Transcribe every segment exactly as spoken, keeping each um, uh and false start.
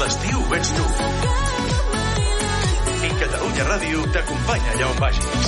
l'estiu ets tu. I Catalunya Ràdio t'acompanya allà on vagis.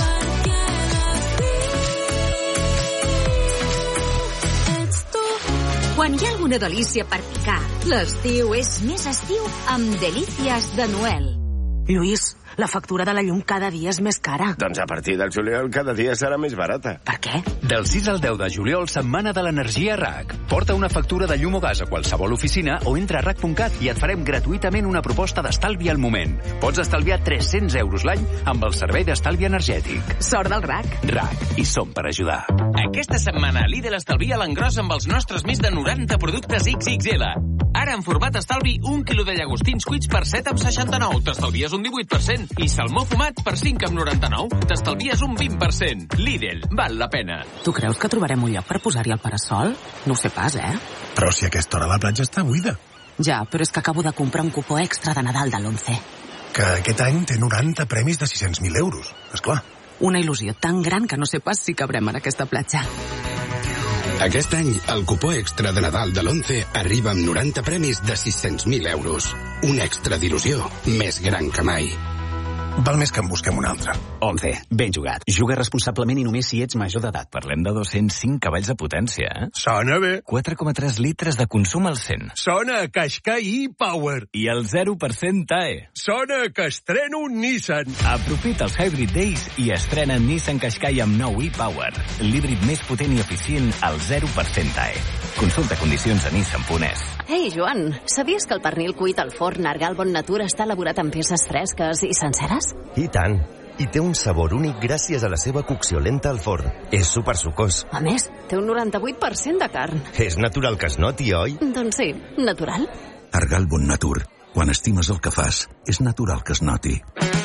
Quan hi ha alguna delícia per picar, l'estiu és més estiu amb Delícies de Noel. Lluís, la factura de la llum cada dia és més cara. Doncs a partir del juliol cada dia serà més barata. Per què? Del sis al deu de juliol, setmana de l'energia R A C. Porta una factura de llum o gas a qualsevol oficina o entra a R A C punt cat i et farem gratuïtament una proposta d'estalvi al moment. Pots estalviar tres-cents euros l'any amb el servei d'estalvi energètic. Sort del R A C. R A C. I som per ajudar. Aquesta setmana Lidl estalvia l'engròs amb els nostres més de noranta productes X X L. Ara en format estalvi, un quilo de llagostins cuits per set amb seixanta-nou. T'estalvies un divuit per cent. I salmó fumat per cinc amb noranta-nou. T'estalvies un vint per cent. Lidl, val la pena. Tu creus que trobarem un lloc per posar-hi el parasol? No ho sé pas, eh? Però si a aquesta hora la platja està buida. Ja, però és que acabo de comprar un cupó extra de Nadal de l'Once. Que aquest any té noranta premis de sis-cents mil euros. Esclar. Una il·lusió tan gran que no sé pas si cabrem en aquesta platja. Aquest any, el cupó extra de Nadal de l'Once arriba amb noranta premis de sis-cents mil euros. Un extra d'il·lusió més gran que mai. Val més que en busquem un altre. Once, ben jugat. Juga responsablement i només si ets major d'edat. Parlem de dos-cents cinc cavalls de potència, eh? Sona bé. quatre coma tres litres de consum al cent. Sona a Qashqai e-Power. I el zero per cent T A E. Sona que estreno un Nissan. Aprofita els Hybrid Days i estrena Nissan Qashqai amb nou e-Power. L'híbrid més potent i eficient al zero per cent T A E. Consulta condicions a nissan punt es. Ei, Joan, sabies que el pernil cuit al forn Argal Bon Natur està elaborat amb peces fresques i senceres? I tant. I té un sabor únic gràcies a la seva cocció lenta al forn. És supersucós. A més, té un noranta-vuit per cent de carn. És natural que es noti, oi? Doncs sí, natural. Argal Bon Natur. Quan estimes el que fas, és natural que es noti.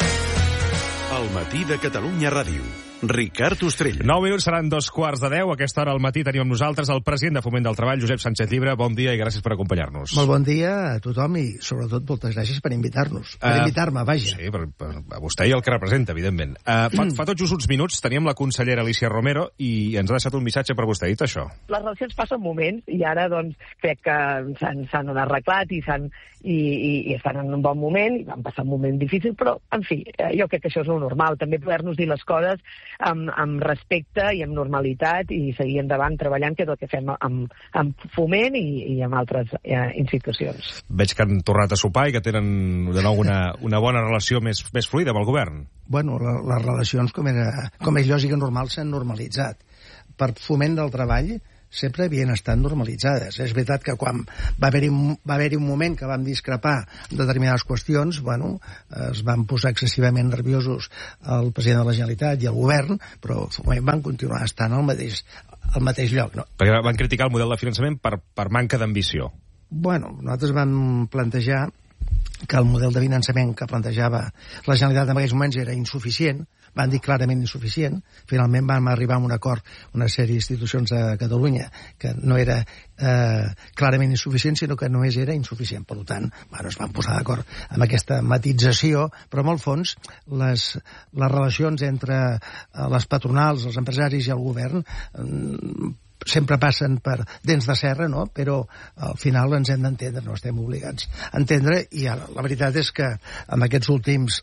El matí de Catalunya Ràdio. Ricard Ostrell. Nou minuts seran dos quarts de deu. A aquesta hora al matí tenim amb nosaltres el president de Foment del Treball, Josep Sánchez Llibre. Bon dia i gràcies per acompanyar-nos. Molt bon dia a tothom i, sobretot, moltes gràcies per invitar-nos. Per uh, invitar-me, vaja. Sí, per, per, a vostè i el que representa, evidentment. Uh, fa, fa tot just uns minuts teníem la consellera Alícia Romero i ens ha deixat un missatge per vostè. Dit això. Les relacions passen moments i ara, doncs, crec que s'han arreglat i, i, i, i estan en un bon moment i van passar un moment difícil, però, en fi, jo crec que això és el normal. També poder-nos dir les coses amb, amb respecte i amb normalitat i seguir endavant treballant, que és el que fem amb, amb Foment i, i amb altres eh, institucions. Veig que han tornat a sopar i que tenen de nou una, una bona relació més, més fluida amb el govern. Bueno, la, les relacions, com, era, com és lògic i normal, s'han normalitzat. Per Foment del Treball sempre havien estat normalitzades. És veritat que quan va haver-hi va haver un moment que vam discrepar en determinades qüestions, bueno, es van posar excessivament nerviosos el president de la Generalitat i el govern, però van continuar estant al mateix, al mateix lloc. No? Perquè van criticar el model de finançament per, per manca d'ambició. Bueno, nosaltres vam plantejar que el model de finançament que plantejava la Generalitat en aquells moments era insuficient, van dir clarament insuficient. Finalment vam arribar a un acord una sèrie d'institucions de Catalunya que no era eh, clarament insuficient, sinó que només era insuficient. Per tant, bueno, es van posar d'acord amb aquesta matització, però en el fons les, les relacions entre les patronals, els empresaris i el govern eh, sempre passen per dents de serra, no? Però al final ens hem d'entendre, no estem obligats a entendre, i la, la veritat és que en aquests últims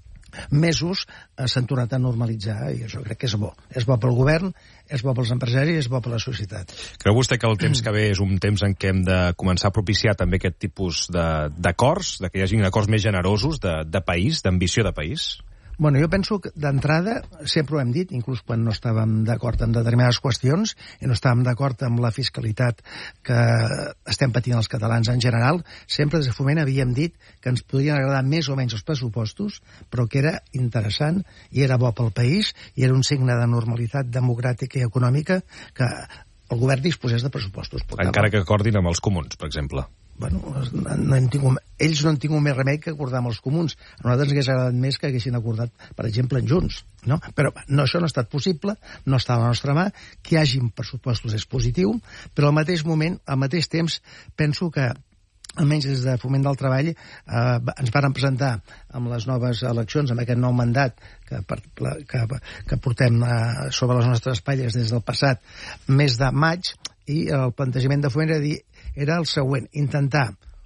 mesos eh, s'han tornat a normalitzar i això crec que és bo. És bo pel govern, és bo pels empresaris i és bo per la societat. Creu vostè que el temps que ve és un temps en què hem de començar a propiciar també aquest tipus d'acords, de, de que hi hagi acords més generosos de, de país, d'ambició de país? Bueno, jo penso que d'entrada, sempre ho hem dit, inclús quan no estàvem d'acord en determinades qüestions i no estàvem d'acord amb la fiscalitat que estem patint els catalans en general, sempre des de Foment havíem dit que ens podien agradar més o menys els pressupostos, però que era interessant i era bo pel país i era un signe de normalitat democràtica i econòmica que el govern disposés de pressupostos. Encara que acordin amb els comuns, per exemple. Bueno, no hem tingut, ells no han tingut més remei que acordar amb els comuns. A nosaltres ens hagués agradat més que haguessin acordat, per exemple, en Junts. No? Però no, això no ha estat possible, no està a la nostra mà. Que hi hagin pressupostos és positiu, però al mateix moment, al mateix temps, penso que almenys des de Foment del Treball eh, ens varen presentar amb les noves eleccions, amb aquest nou mandat que, per, que, que portem eh, sobre les nostres espatlles des del passat mes de maig, i el plantejament de Foment era dir era el següent, intentar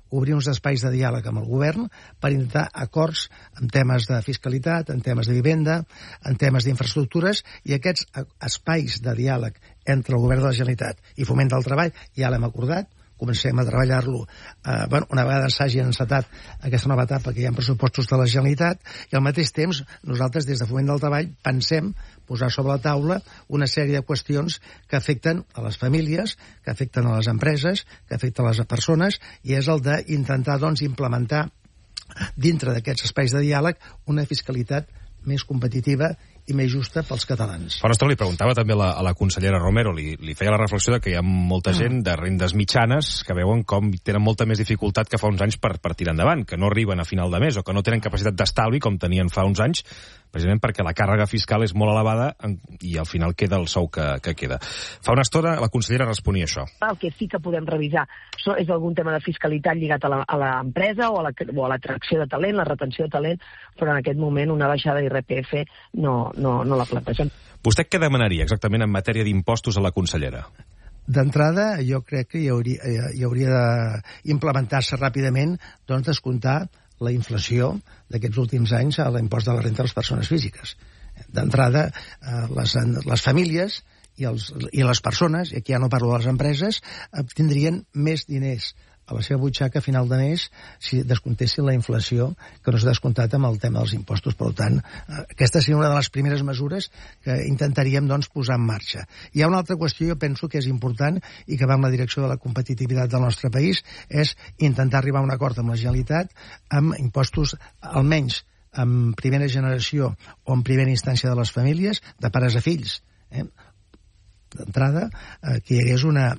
obrir uns espais de diàleg amb el govern per intentar acords en temes de fiscalitat, en temes de vivenda, en temes d'infraestructures, i aquests espais de diàleg entre el govern de la Generalitat i Foment del Treball ja l'hem acordat, comencem a treballar-lo eh, bueno, una vegada s'hagi encetat aquesta nova etapa que hi ha pressupostos de la Generalitat, i al mateix temps nosaltres des de Foment del Treball pensem posar sobre la taula una sèrie de qüestions que afecten a les famílies, que afecten a les empreses, que afecten a les persones, i és el d'intentar doncs, implementar dintre d'aquests espais de diàleg una fiscalitat més competitiva i més justa pels catalans. Fa una estona li preguntava també a la, a la consellera Romero, li, li feia la reflexió de que hi ha molta gent de rendes mitjanes que veuen com tenen molta més dificultat que fa uns anys per, per tirar endavant, que no arriben a final de mes o que no tenen capacitat d'estalvi com tenien fa uns anys, precisament perquè la càrrega fiscal és molt elevada i al final queda el sou que, que queda. Fa una estona la consellera responia això. El que sí que podem revisar és algun tema de fiscalitat lligat a l'empresa o a l'atracció de talent, la retenció de talent, però en aquest moment una baixada d'I R P F no, no, no la plantegem. Vostè què demanaria exactament en matèria d'impostos a la consellera? D'entrada, jo crec que hi hauria, hi hauria d'implementar-se ràpidament doncs, descomptar la inflació d'aquests últims anys a l'impost de la renda de les persones físiques. D'entrada, les, les famílies i, els, i les persones, i aquí ja no parlo de les empreses, tindrien més diners a la seva butxaca a final de mes si descomptessin la inflació que no s'ha descomptat amb el tema dels impostos. Per tant, aquesta seria una de les primeres mesures que intentaríem doncs, posar en marxa. Hi ha una altra qüestió, jo penso que és important i que va en la direcció de la competitivitat del nostre país, és intentar arribar a un acord amb la Generalitat amb impostos almenys en primera generació o en primera instància de les famílies, de pares a fills. Eh? D'entrada, eh, que hi hagués una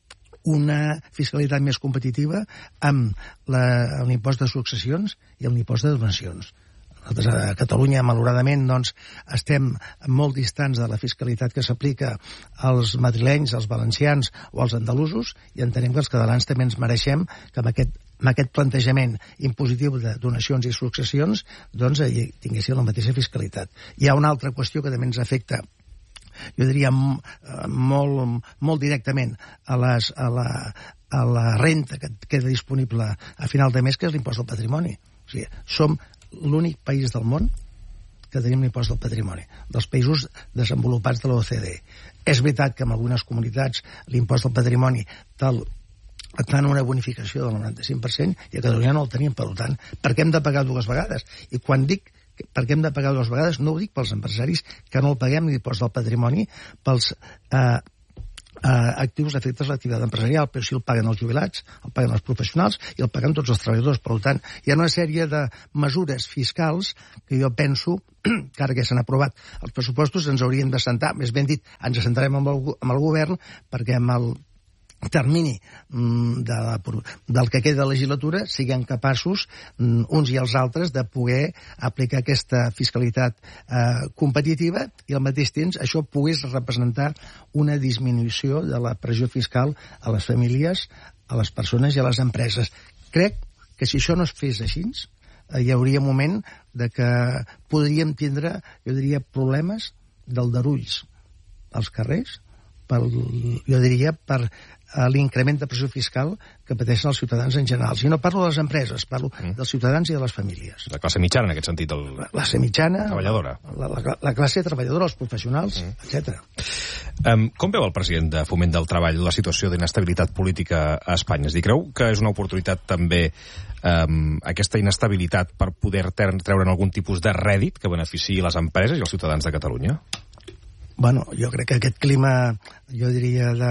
una fiscalitat més competitiva amb l'impost de successions i amb l'impost de donacions. Nosaltres a Catalunya, malauradament, doncs, estem molt distants de la fiscalitat que s'aplica als madrilenys, als valencians o als andalusos, i entenem que els catalans també ens mereixem que amb aquest, amb aquest plantejament impositiu de donacions i successions doncs, tinguessin la mateixa fiscalitat. Hi ha una altra qüestió que també ens afecta, jo diria molt, molt directament a, les, a, la, a la renta que queda disponible a final de mes, que és l'impost del patrimoni. O sigui, som l'únic país del món que tenim l'impost del patrimoni, dels països desenvolupats de l'O C D E. És veritat que en algunes comunitats l'impost del patrimoni tal et fan una bonificació del noranta-cinc per cent i a Catalunya no el tenim. Per tant, per què hem de pagar dues vegades? I quan dic perquè hem de pagar dues vegades, no ho dic pels empresaris que no el paguem l'impost del patrimoni pels eh, eh, actius efectes de l'activitat empresarial, però si el paguen els jubilats, el paguen els professionals i el paguen tots els treballadors. Per tant, hi ha una sèrie de mesures fiscals que jo penso que ara que s'han aprovat els pressupostos ens hauríem de sentar, més ben dit, ens sentarem amb el, amb el govern perquè amb el termini de la, del que queda de legislatura siguem capaços, uns i els altres, de poder aplicar aquesta fiscalitat eh, competitiva i al mateix temps això pogués representar una disminució de la pressió fiscal a les famílies, a les persones i a les empreses. Crec que si això no es fes així, eh, hi hauria un moment de que podríem tindre, jo diria, problemes d'aldarulls als carrers, per, jo diria, per l'increment de pressió fiscal que pateixen els ciutadans en general. Si no parlo de les empreses, parlo mm. dels ciutadans i de les famílies. La classe mitjana, en aquest sentit. El... La classe mitjana, treballadora. La, la, la classe treballadora, els professionals, mm. etcètera. Um, com veu el president de Foment del Treball la situació d'inestabilitat política a Espanya? És dir, creu que és una oportunitat també um, aquesta inestabilitat per poder treure'n algun tipus de rèdit que beneficiï les empreses i els ciutadans de Catalunya? Bueno, jo crec que aquest clima, jo diria, de...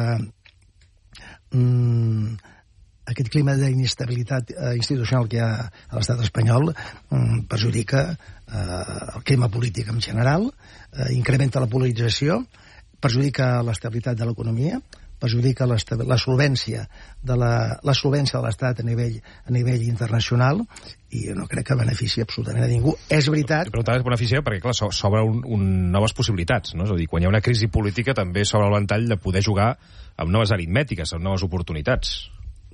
Mm, aquest clima d'inestabilitat eh, institucional que hi ha a l'estat espanyol mm, perjudica eh, el clima polític en general, eh, incrementa la polarització, perjudica l'estabilitat de l'economia, perjudica la solvència de la, la solvència de l'Estat a nivell, a nivell internacional, i no crec que benefici absolutament a ningú. És veritat... Però també és benefici perquè, clar, s'obre un, un, noves possibilitats, no? És a dir, quan hi ha una crisi política també s'obre el ventall de poder jugar amb noves aritmètiques, amb noves oportunitats.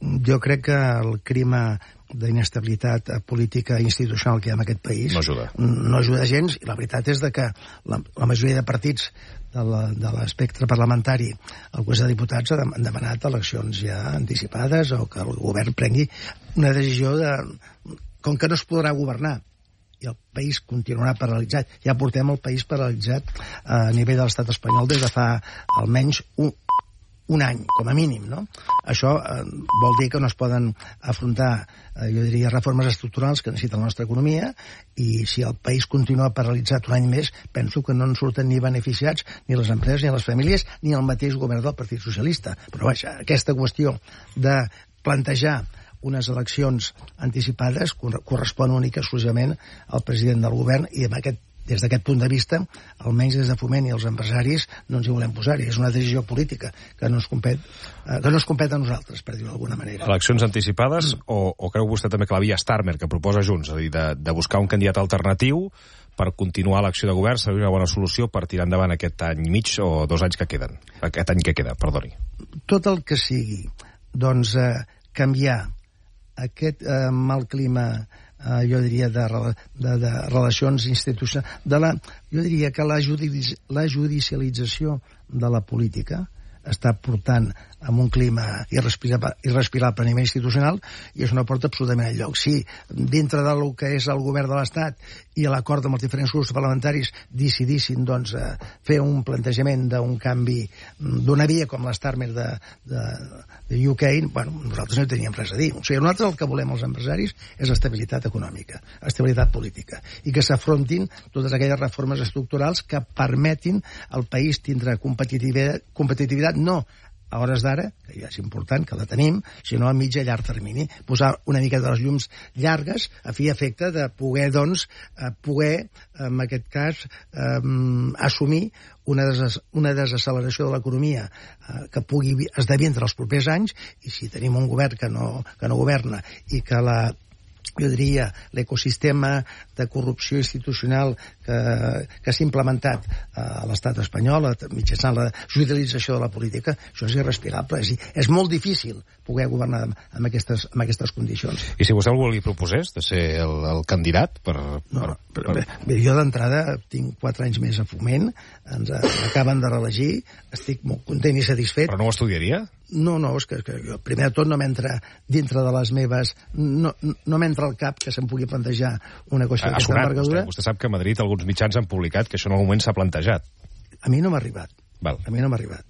Jo crec que el clima d'inestabilitat política i institucional que hi ha en aquest país no ajuda, no ajuda gens, i la veritat és de que la, la majoria de partits de l'espectre parlamentari al Congrés de Diputats han demanat eleccions ja anticipades o que el govern prengui una decisió de... Com que no es podrà governar i el país continuarà paralitzat, ja portem el país paralitzat a nivell de l'estat espanyol des de fa almenys un un any, com a mínim, no? Això eh, vol dir que no es poden afrontar, eh, jo diria, reformes estructurals que necessita la nostra economia, i si el país continua paralitzat un any més, penso que no en surten ni beneficiats ni les empreses, ni les famílies, ni el mateix govern del Partit Socialista. Però vaja, aquesta qüestió de plantejar unes eleccions anticipades correspon única exclusivament al president del govern, i amb aquest des d'aquest punt de vista, almenys des de Foment i els empresaris, no ens hi volem posar-hi. És una decisió política que no es compet, eh, que no es compet a nosaltres, per dir-ho d'alguna manera. Eleccions anticipades, mm. o, o creu vostè també que la via Starmer, que proposa Junts, és a dir, de, de buscar un candidat alternatiu per continuar l'acció de govern, seria una bona solució per tirar endavant aquest any mig o dos anys que queden? Aquest any que queda, perdoni. Tot el que sigui, doncs, eh, canviar aquest eh, mal clima, Uh, jo diria, de, de, de relacions institucionals, de la, jo diria que la, judici, la judicialització de la política està portant amb un clima irrespirable, irrespirable a nivell institucional, i això no porta absolutament enlloc. Si dintre del que és el govern de l'Estat i l'acord amb els diferents grups parlamentaris decidissin, doncs, eh, fer un plantejament d'un canvi d'una via com l'Starmer de, de, de U K, bueno, nosaltres no hi teníem res a dir. O sigui, nosaltres el que volem els empresaris és estabilitat econòmica, estabilitat política, i que s'afrontin totes aquelles reformes estructurals que permetin al país tindre competitivitat, competitivitat no a hores d'ara, que ja és important, que la tenim, sinó a mitjà i llarg termini. Posar una mica de les llums llargues a fi i efecte de poder, doncs, poder, en aquest cas, eh, assumir una, des una desacceleració de l'economia eh, que pugui esdevindre els propers anys, i si tenim un govern que no, que no governa i que la jo diria, l'ecosistema de corrupció institucional que, que s'ha implementat a l'estat espanyol mitjançant la judicialització de la política, això és irrespirable. És, és molt difícil poder governar amb aquestes, amb aquestes condicions. I si vostè algú li proposés de ser el, el candidat per... No, per, per... Bé, jo d'entrada tinc quatre anys més a Foment, ens acaben de reelegir, estic molt content i satisfet. Però no ho estudiaria? No, no, és que, que jo, primer de tot no m'entra dintre de les meves... No, no m'entra al cap que se'm pugui plantejar una qüestió d'aquesta envergadura. Vostè, vostè sap que a Madrid alguns mitjans han publicat que això en algun moment s'ha plantejat. A mi no m'ha arribat. Val. A mi no m'ha arribat.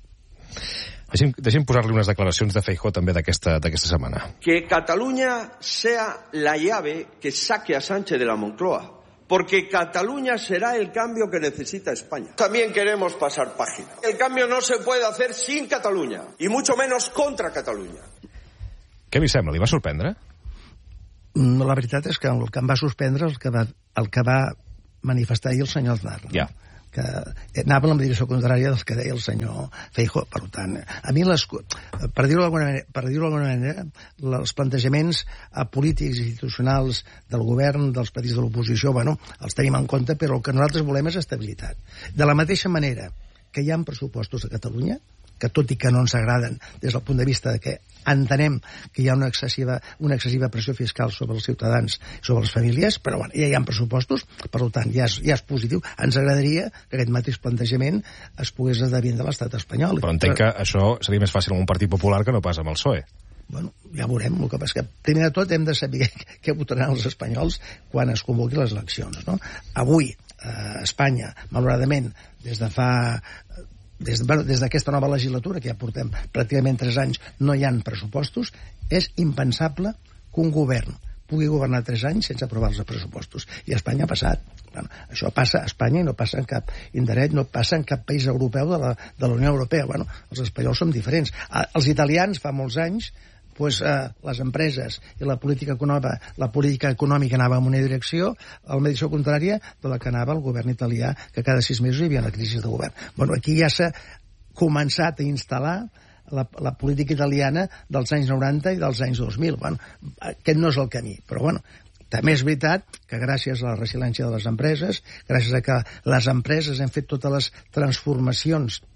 Deixem, deixem posar-li unes declaracions de Feijóo també d'aquesta setmana. Que Cataluña sea la llave que saque a Sánchez de la Moncloa. Porque Cataluña será el cambio que necesita España. También queremos pasar página. El cambio no se puede hacer sin Cataluña, y mucho menos contra Cataluña. Què li sembla? Li va sorprendre? La veritat és que el que em va sorprendre el que va, el que va manifestar ahir el senyor Aznar. No? Ja. Que anava en la direcció contrària del que deia el senyor Feijóo. Per tant, a mi, les, per dir-ho d'alguna manera, per dir-ho d'alguna manera, els plantejaments polítics i institucionals del govern, dels partits de l'oposició, bueno, els tenim en compte, però el que nosaltres volem és estabilitat. De la mateixa manera que hi ha pressupostos a Catalunya, que tot i que no ens agraden des del punt de vista de que entenem que hi ha una excessiva, una excessiva pressió fiscal sobre els ciutadans, sobre les famílies, però bueno, ja hi ha pressupostos, per tant, ja és, ja és positiu. Ens agradaria que aquest mateix plantejament es pogués esdevenir de l'estat espanyol. Però entenc que això seria més fàcil amb un partit popular que no pas amb el P S O E. Bueno, ja veurem. El que passa que, primer de tot, hem de saber què votaran els espanyols quan es convoquin les eleccions, no? Avui, a Espanya, malauradament, des de fa... des, bueno, des d'aquesta nova legislatura, que ja portem pràcticament tres anys, no hi ha pressupostos, és impensable que un govern pugui governar tres anys sense aprovar els pressupostos. I a Espanya ha passat. Bueno, això passa a Espanya i no passa en cap indret, no passa en cap país europeu de la, de la Unió Europea. Bueno, els espanyols som diferents. Els italians, fa molts anys, pues, eh, les empreses i la política econòmica, la política econòmica anava en una direcció, a la direcció contrària de la que anava el govern italià, que cada sis mesos hi havia una crisi de govern. Bueno, aquí ja s'ha començat a instal·lar la, la política italiana dels anys noranta i dels anys dos mil. Bueno, aquest no és el camí, però bueno, també és veritat que gràcies a la resiliència de les empreses, gràcies a que les empreses han fet totes les transformacions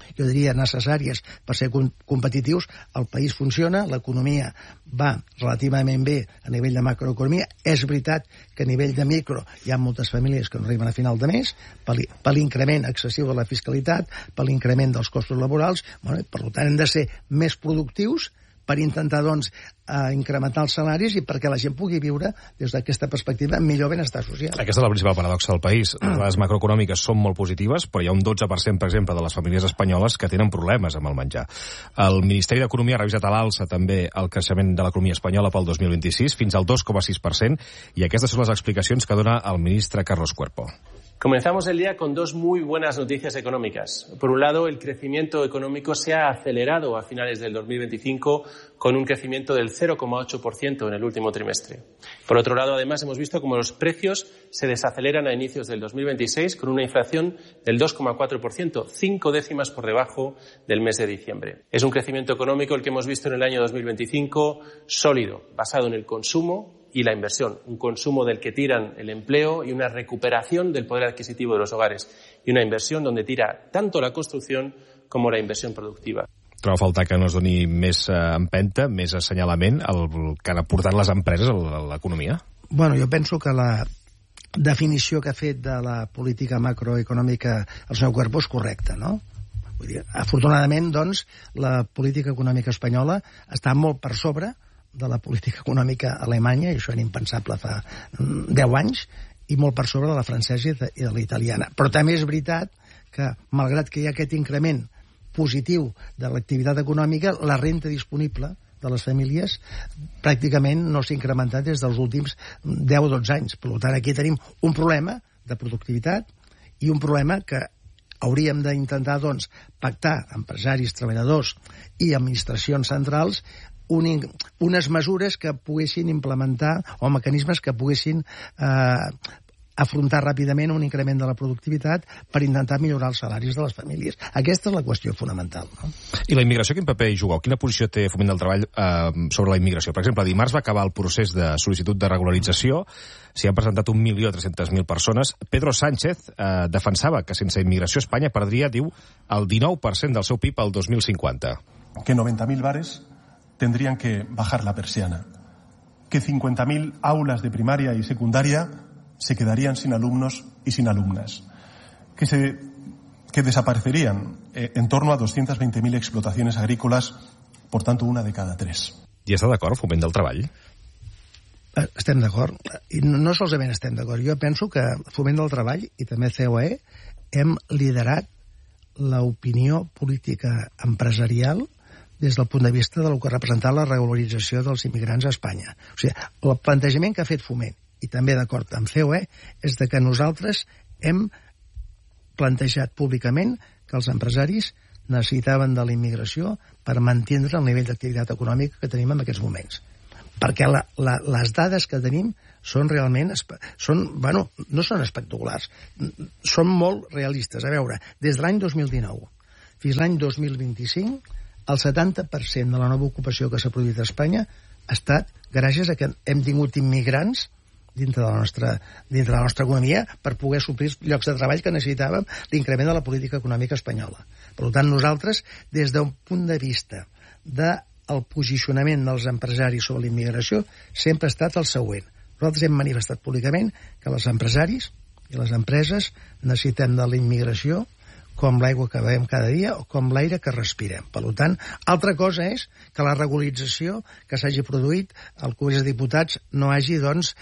jo diria, necessàries per ser competitius, el país funciona, l'economia va relativament bé a nivell de macroeconomia. És veritat que a nivell de micro hi ha moltes famílies que no arriben a final de mes per l'increment excessiu de la fiscalitat, per l'increment dels costos laborals. Bueno, per tant, hem de ser més productius per intentar, doncs, eh, incrementar els salaris i perquè la gent pugui viure, des d'aquesta perspectiva, millor benestar social. Aquesta és la principal paradoxa del país. Les dades macroeconòmiques són molt positives, però hi ha un dotze per cent, per exemple, de les famílies espanyoles que tenen problemes amb el menjar. El Ministeri d'Economia ha revisat a l'alça també el creixement de l'economia espanyola pel dos mil vint-i-sis, fins al dos coma sis per cent, i aquestes són les explicacions que dona el ministre Carlos Cuerpo. Comenzamos el día con dos muy buenas noticias económicas. Por un lado, el crecimiento económico se ha acelerado a finales del dos mil veinticinco con un crecimiento del cero coma ocho por ciento en el último trimestre. Por otro lado, además, hemos visto cómo los precios se desaceleran a inicios del dos mil veintiséis con una inflación del dos coma cuatro por ciento, cinco décimas por debajo del mes de diciembre. Es un crecimiento económico el que hemos visto en el año dos mil veinticinco sólido, basado en el consumo y la inversión, un consumo del que tiran el empleo y una recuperación del poder adquisitivo de los hogares y una inversión donde tira tanto la construcción como la inversión productiva. Troba a faltar que no es doni més eh, empenta, més assenyalament el que han aportat les empreses a l'economia? Bueno, jo penso que la definició que ha fet de la política macroeconòmica el senyor Cuerpo és correcta, no? Vull dir, afortunadament, doncs, la política econòmica espanyola està molt per sobre de la política econòmica alemanya, i això era impensable fa deu anys, i molt per sobre de la francesa i de, i de la italiana. Però també és veritat que, malgrat que hi ha aquest increment positiu de l'activitat econòmica, la renda disponible de les famílies pràcticament no s'ha incrementat des dels últims deu o dotze anys. Per tant, aquí tenim un problema de productivitat i un problema que hauríem d'intentar, doncs, pactar empresaris, treballadors i administracions centrals Un, unes mesures que poguessin implementar o mecanismes que poguessin eh, afrontar ràpidament un increment de la productivitat per intentar millorar els salaris de les famílies. Aquesta és la qüestió fonamental, no? I la immigració, quin paper hi juga? Quina posició té Foment del Treball eh, sobre la immigració? Per exemple, dimarts va acabar el procés de sol·licitud de regularització, s'hi han presentat un milió tres-centes mil persones. Pedro Sánchez eh, defensava que sense immigració Espanya perdria, diu, el dinou per cent del seu P I B al dos mil cinquanta. Que noventa mil bares tendrían que bajar la persiana, que cincuenta mil aulas de primaria y secundaria se quedarían sin alumnos y sin alumnas, que, se, que desaparecerían eh, en torno a doscientas veinte mil explotaciones agrícolas, por tanto una de cada tres. I està d'acord, Foment del Treball? Estem d'acord. I no solament estem d'acord. Jo penso que Foment del Treball i també C O E hem liderat l'opinió política empresarial des del punt de vista del que ha representat la regularització dels immigrants a Espanya. O sigui, el plantejament que ha fet Foment, i també d'acord amb C O E, és de que nosaltres hem plantejat públicament que els empresaris necessitaven de la immigració per mantindre el nivell d'activitat econòmica que tenim en aquests moments. Perquè la, la, les dades que tenim són realment... Són, bueno, no són espectaculars, són molt realistes. A veure, des de l'any dos mil dinou fins l'any dos mil vint-i-cinc, el setanta per cent de la nova ocupació que s'ha produït a Espanya ha estat gràcies a que hem tingut immigrants dintre de la nostra, dintre de la nostra economia per poder suplir llocs de treball que necessitàvem l'increment de la política econòmica espanyola. Per tant, nosaltres, des d'un punt de vista del posicionament dels empresaris sobre la immigració, sempre ha estat el següent. Nosaltres hem manifestat públicament que els empresaris i les empreses necessitem de la immigració com l'aigua que bevem cada dia o com l'aire que respirem. Per tant, altra cosa és que la regularització que s'hagi produït al Congrés de Diputats no hagi, doncs,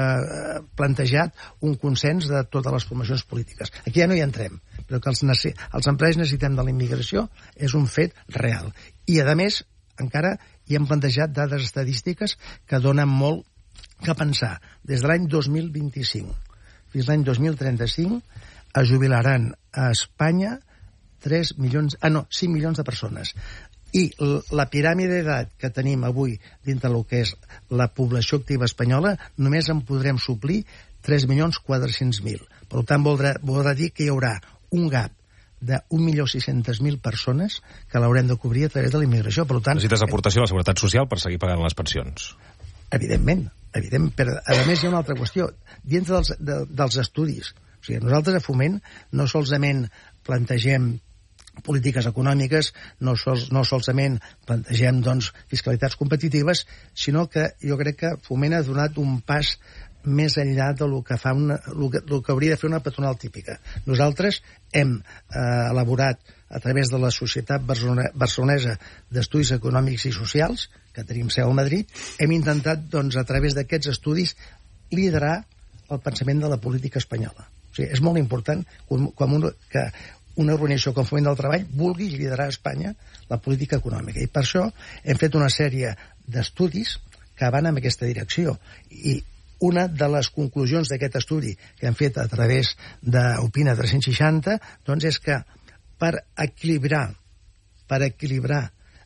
eh, plantejat un consens de totes les formacions polítiques. Aquí ja no hi entrem, però que els, els empresaris necessitem de la immigració és un fet real. I, a més, encara hi hem plantejat dades estadístiques que donen molt que pensar. Des de l'any dos mil vint-i-cinc fins l'any dos mil trenta-cinc es jubilaran a Espanya tres milions, ah no, cinc milions de persones. I la piràmide d'edat que tenim avui dintre del que és la població activa espanyola només en podrem suplir tres milions quatre-cents mil. Per tant, voldrà, voldrà dir que hi haurà un gap d'un milió sis-centes mil persones que l'haurem de cobrir a través de la immigració. Per tant, necessites aportació a la Seguretat Social per seguir pagant les pensions. Evidentment, evident, però a més hi ha una altra qüestió. Dintre dels, de, dels estudis, o sigui, nosaltres a Foment no solament plantegem polítiques econòmiques, no, sols, no solament plantegem doncs, fiscalitats competitives, sinó que jo crec que Foment ha donat un pas més enllà de lo que, fa una, lo que, lo que hauria de fer una patronal típica. Nosaltres hem eh, elaborat, a través de la Societat Barcelonesa d'Estudis Econòmics i Socials, que tenim seu a Madrid, hem intentat, doncs, a través d'aquests estudis, liderar el pensament de la política espanyola. O sigui, és molt important com, com un, que una organització com Foment del Treball vulgui liderar a Espanya la política econòmica. I per això hem fet una sèrie d'estudis que van en aquesta direcció. I una de les conclusions d'aquest estudi que hem fet a través d'Opina tres-cents seixanta doncs és que per equilibrar per equilibrar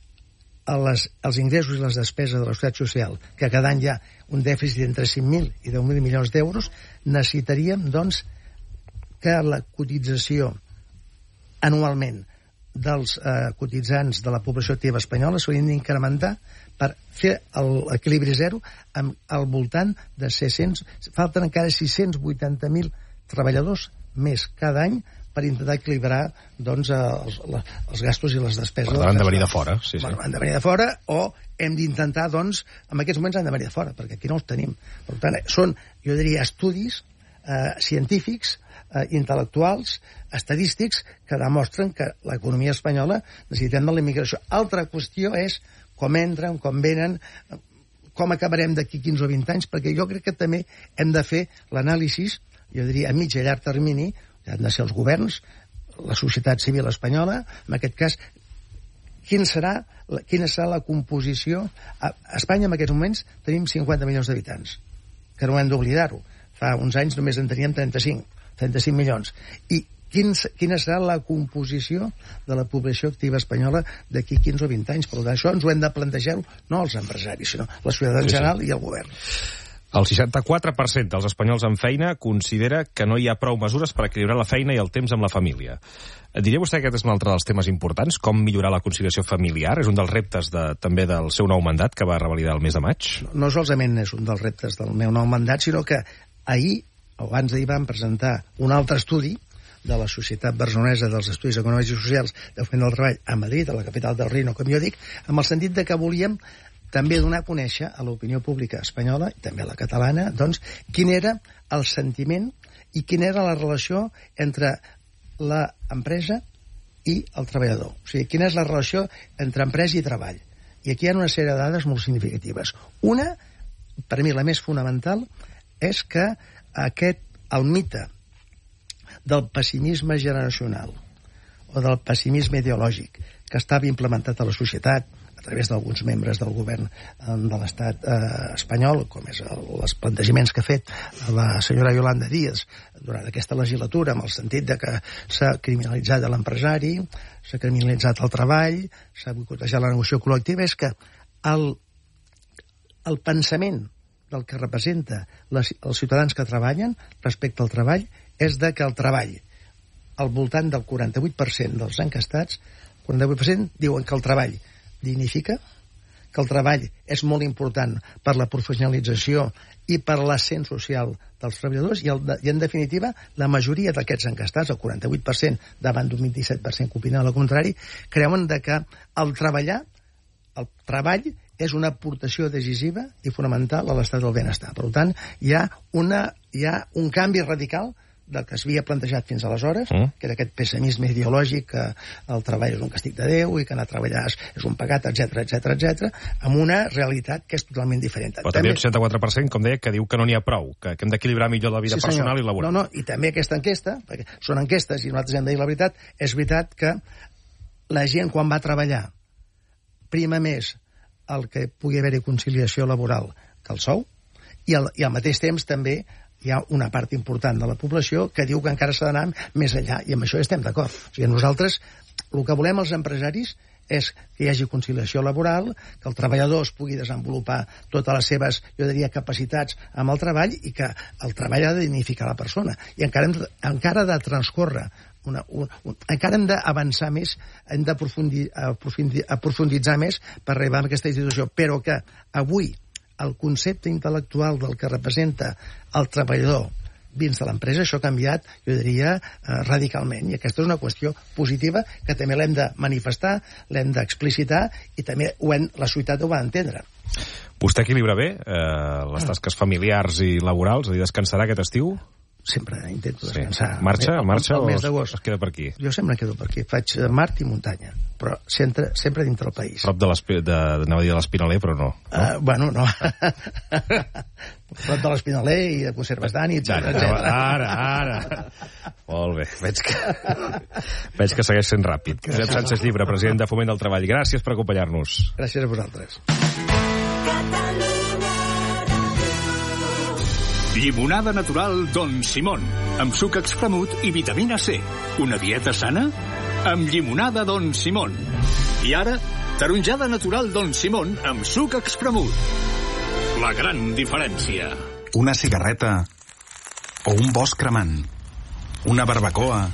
les, els ingressos i les despeses de la societat social, que cada any hi ha un dèficit entre cinc mil i deu mil milions d'euros, necessitaríem doncs que la cotització anualment dels eh, cotitzants de la població activa espanyola s'haurien d'incrementar per fer l'equilibri zero amb al voltant de sis-cents... Falten encara sis-cents vuitanta mil treballadors més cada any per intentar equilibrar doncs, els, els gastos i les despeses. Per tant, han de venir de fora. Sí, sí. Bueno, han de venir de fora o hem d'intentar, doncs, en aquests moments han de venir de fora, perquè aquí no els tenim. Per tant, són, jo diria, estudis eh, científics, eh, intel·lectuals, estadístics, que demostren que l'economia espanyola necessitem de la immigració. Altra qüestió és com entren, com venen, com acabarem d'aquí quinze o vint anys, perquè jo crec que també hem de fer l'anàlisi, jo diria, a mig i a llarg termini, han de ser els governs, la societat civil espanyola, en aquest cas, quin serà, quina serà la composició. A Espanya, en aquests moments, tenim cinquanta milions d'habitants, que no hem d'oblidar-ho. Fa uns anys només en teníem trenta-cinc, trenta-cinc milions. I quin, quina serà la composició de la població activa espanyola d'aquí quinze o vint anys? Per tant, això ens ho hem de plantejar no els empresaris, sinó la societat en sí, general sí. i el govern. El seixanta-quatre per cent dels espanyols amb feina considera que no hi ha prou mesures per equilibrar la feina i el temps amb la família. Diria vostè que aquest és un altre dels temes importants, com millorar la conciliació familiar? És un dels reptes de, també del seu nou mandat, que va revalidar el mes de maig? No, no solament és un dels reptes del meu nou mandat, sinó que ahir, o abans d'ahir, vam presentar un altre estudi de la Societat Barcelonesa dels Estudis Econòmics i Socials de Foment del Treball a Madrid, a la capital del Reino, com jo dic, amb el sentit de que volíem també donar a conèixer a l'opinió pública espanyola, i també a la catalana, doncs, quin era el sentiment i quina era la relació entre l'empresa i el treballador. O sigui, quina és la relació entre empresa i treball. I aquí hi ha una sèrie de dades molt significatives. Una, per mi la més fonamental, és que aquest, el mite del pessimisme generacional o del pessimisme ideològic que estava implementat a la societat a través d'alguns membres del govern de l'estat eh, espanyol, com és el, els plantejaments que ha fet la senyora Yolanda Díaz durant aquesta legislatura, amb el sentit de que s'ha criminalitzat l'empresari, s'ha criminalitzat el treball, s'ha boicotejat la negociació col·lectiva, és que el, el pensament del que representa les, els ciutadans que treballen respecte al treball és de que el treball, al voltant del quaranta-vuit per cent dels encastats, el quaranta-vuit per cent diuen que el treball dignifica, que el treball és molt important per la professionalització i per l'ascens social dels treballadors i, el, i en definitiva la majoria d'aquests encastats, el quaranta-vuit per cent davant d'un vint-i-set per cent que opinen al contrari, creuen de que el treballar, el treball és una aportació decisiva i fonamental a l'estat del benestar. Per tant, hi ha, una, hi ha un canvi radical del que s'havia plantejat fins aleshores, mm. que era aquest pessimisme ideològic que el treball és un castig de Déu i que anar a treballar és un pecat, etcètera, etcètera, etcètera, amb una realitat que és totalment diferent. Però també el seixanta-quatre per cent, com deia, que diu que no n'hi ha prou, que, que hem d'equilibrar millor la vida sí, personal i laboral. No, no, i també aquesta enquesta, perquè són enquestes i nosaltres hem de dir la veritat, és veritat que la gent quan va a treballar prima més el que pugui haver-hi conciliació laboral que el sou, i al, i al mateix temps també hi ha una part important de la població que diu que encara s'ha d'anar més enllà, i amb això estem d'acord. O sigui, nosaltres, el que volem els empresaris és que hi hagi conciliació laboral, que el treballador es pugui desenvolupar totes les seves, jo diria, capacitats amb el treball i que el treball ha de dignificar la persona. I encara hem, encara ha de transcórrer, una, un, un, encara hem d'avançar més, hem d'aprofunditzar més per arribar a aquesta institució, però que avui el concepte intel·lectual del que representa el treballador dins de l'empresa això ha canviat, jo diria, eh, radicalment, i aquesta és una qüestió positiva que també l'hem de manifestar, l'hem d'explicitar, i també ho hem, la societat ho va entendre. Vostè equilibra bé eh, les tasques familiars i laborals? És a dir, descansarà aquest estiu? Sempre intento descansar. Sí. Marxa, el, marxa el, el mes o es queda per aquí? Jo sempre quedo per aquí. Faig mar i muntanya, però sempre, sempre dintre del país. Prop de l'Espinaler, però no. no? Uh, bueno, no. Prop de l'Espinaler i de Conserves d'Ani, etcètera. Ara, ara. Molt bé. Veig que, veig que segueix sent ràpid. Josep Sánchez Llibre, president de Foment del Treball. Gràcies per acompanyar-nos. Gràcies a vosaltres. Llimonada natural Don Simón, amb suc espremut i vitamina C. Una dieta sana? Amb llimonada Don Simón. I ara, taronjada natural Don Simón amb suc espremut. La gran diferència. Una cigarreta o un bosc cremant. Una barbacoa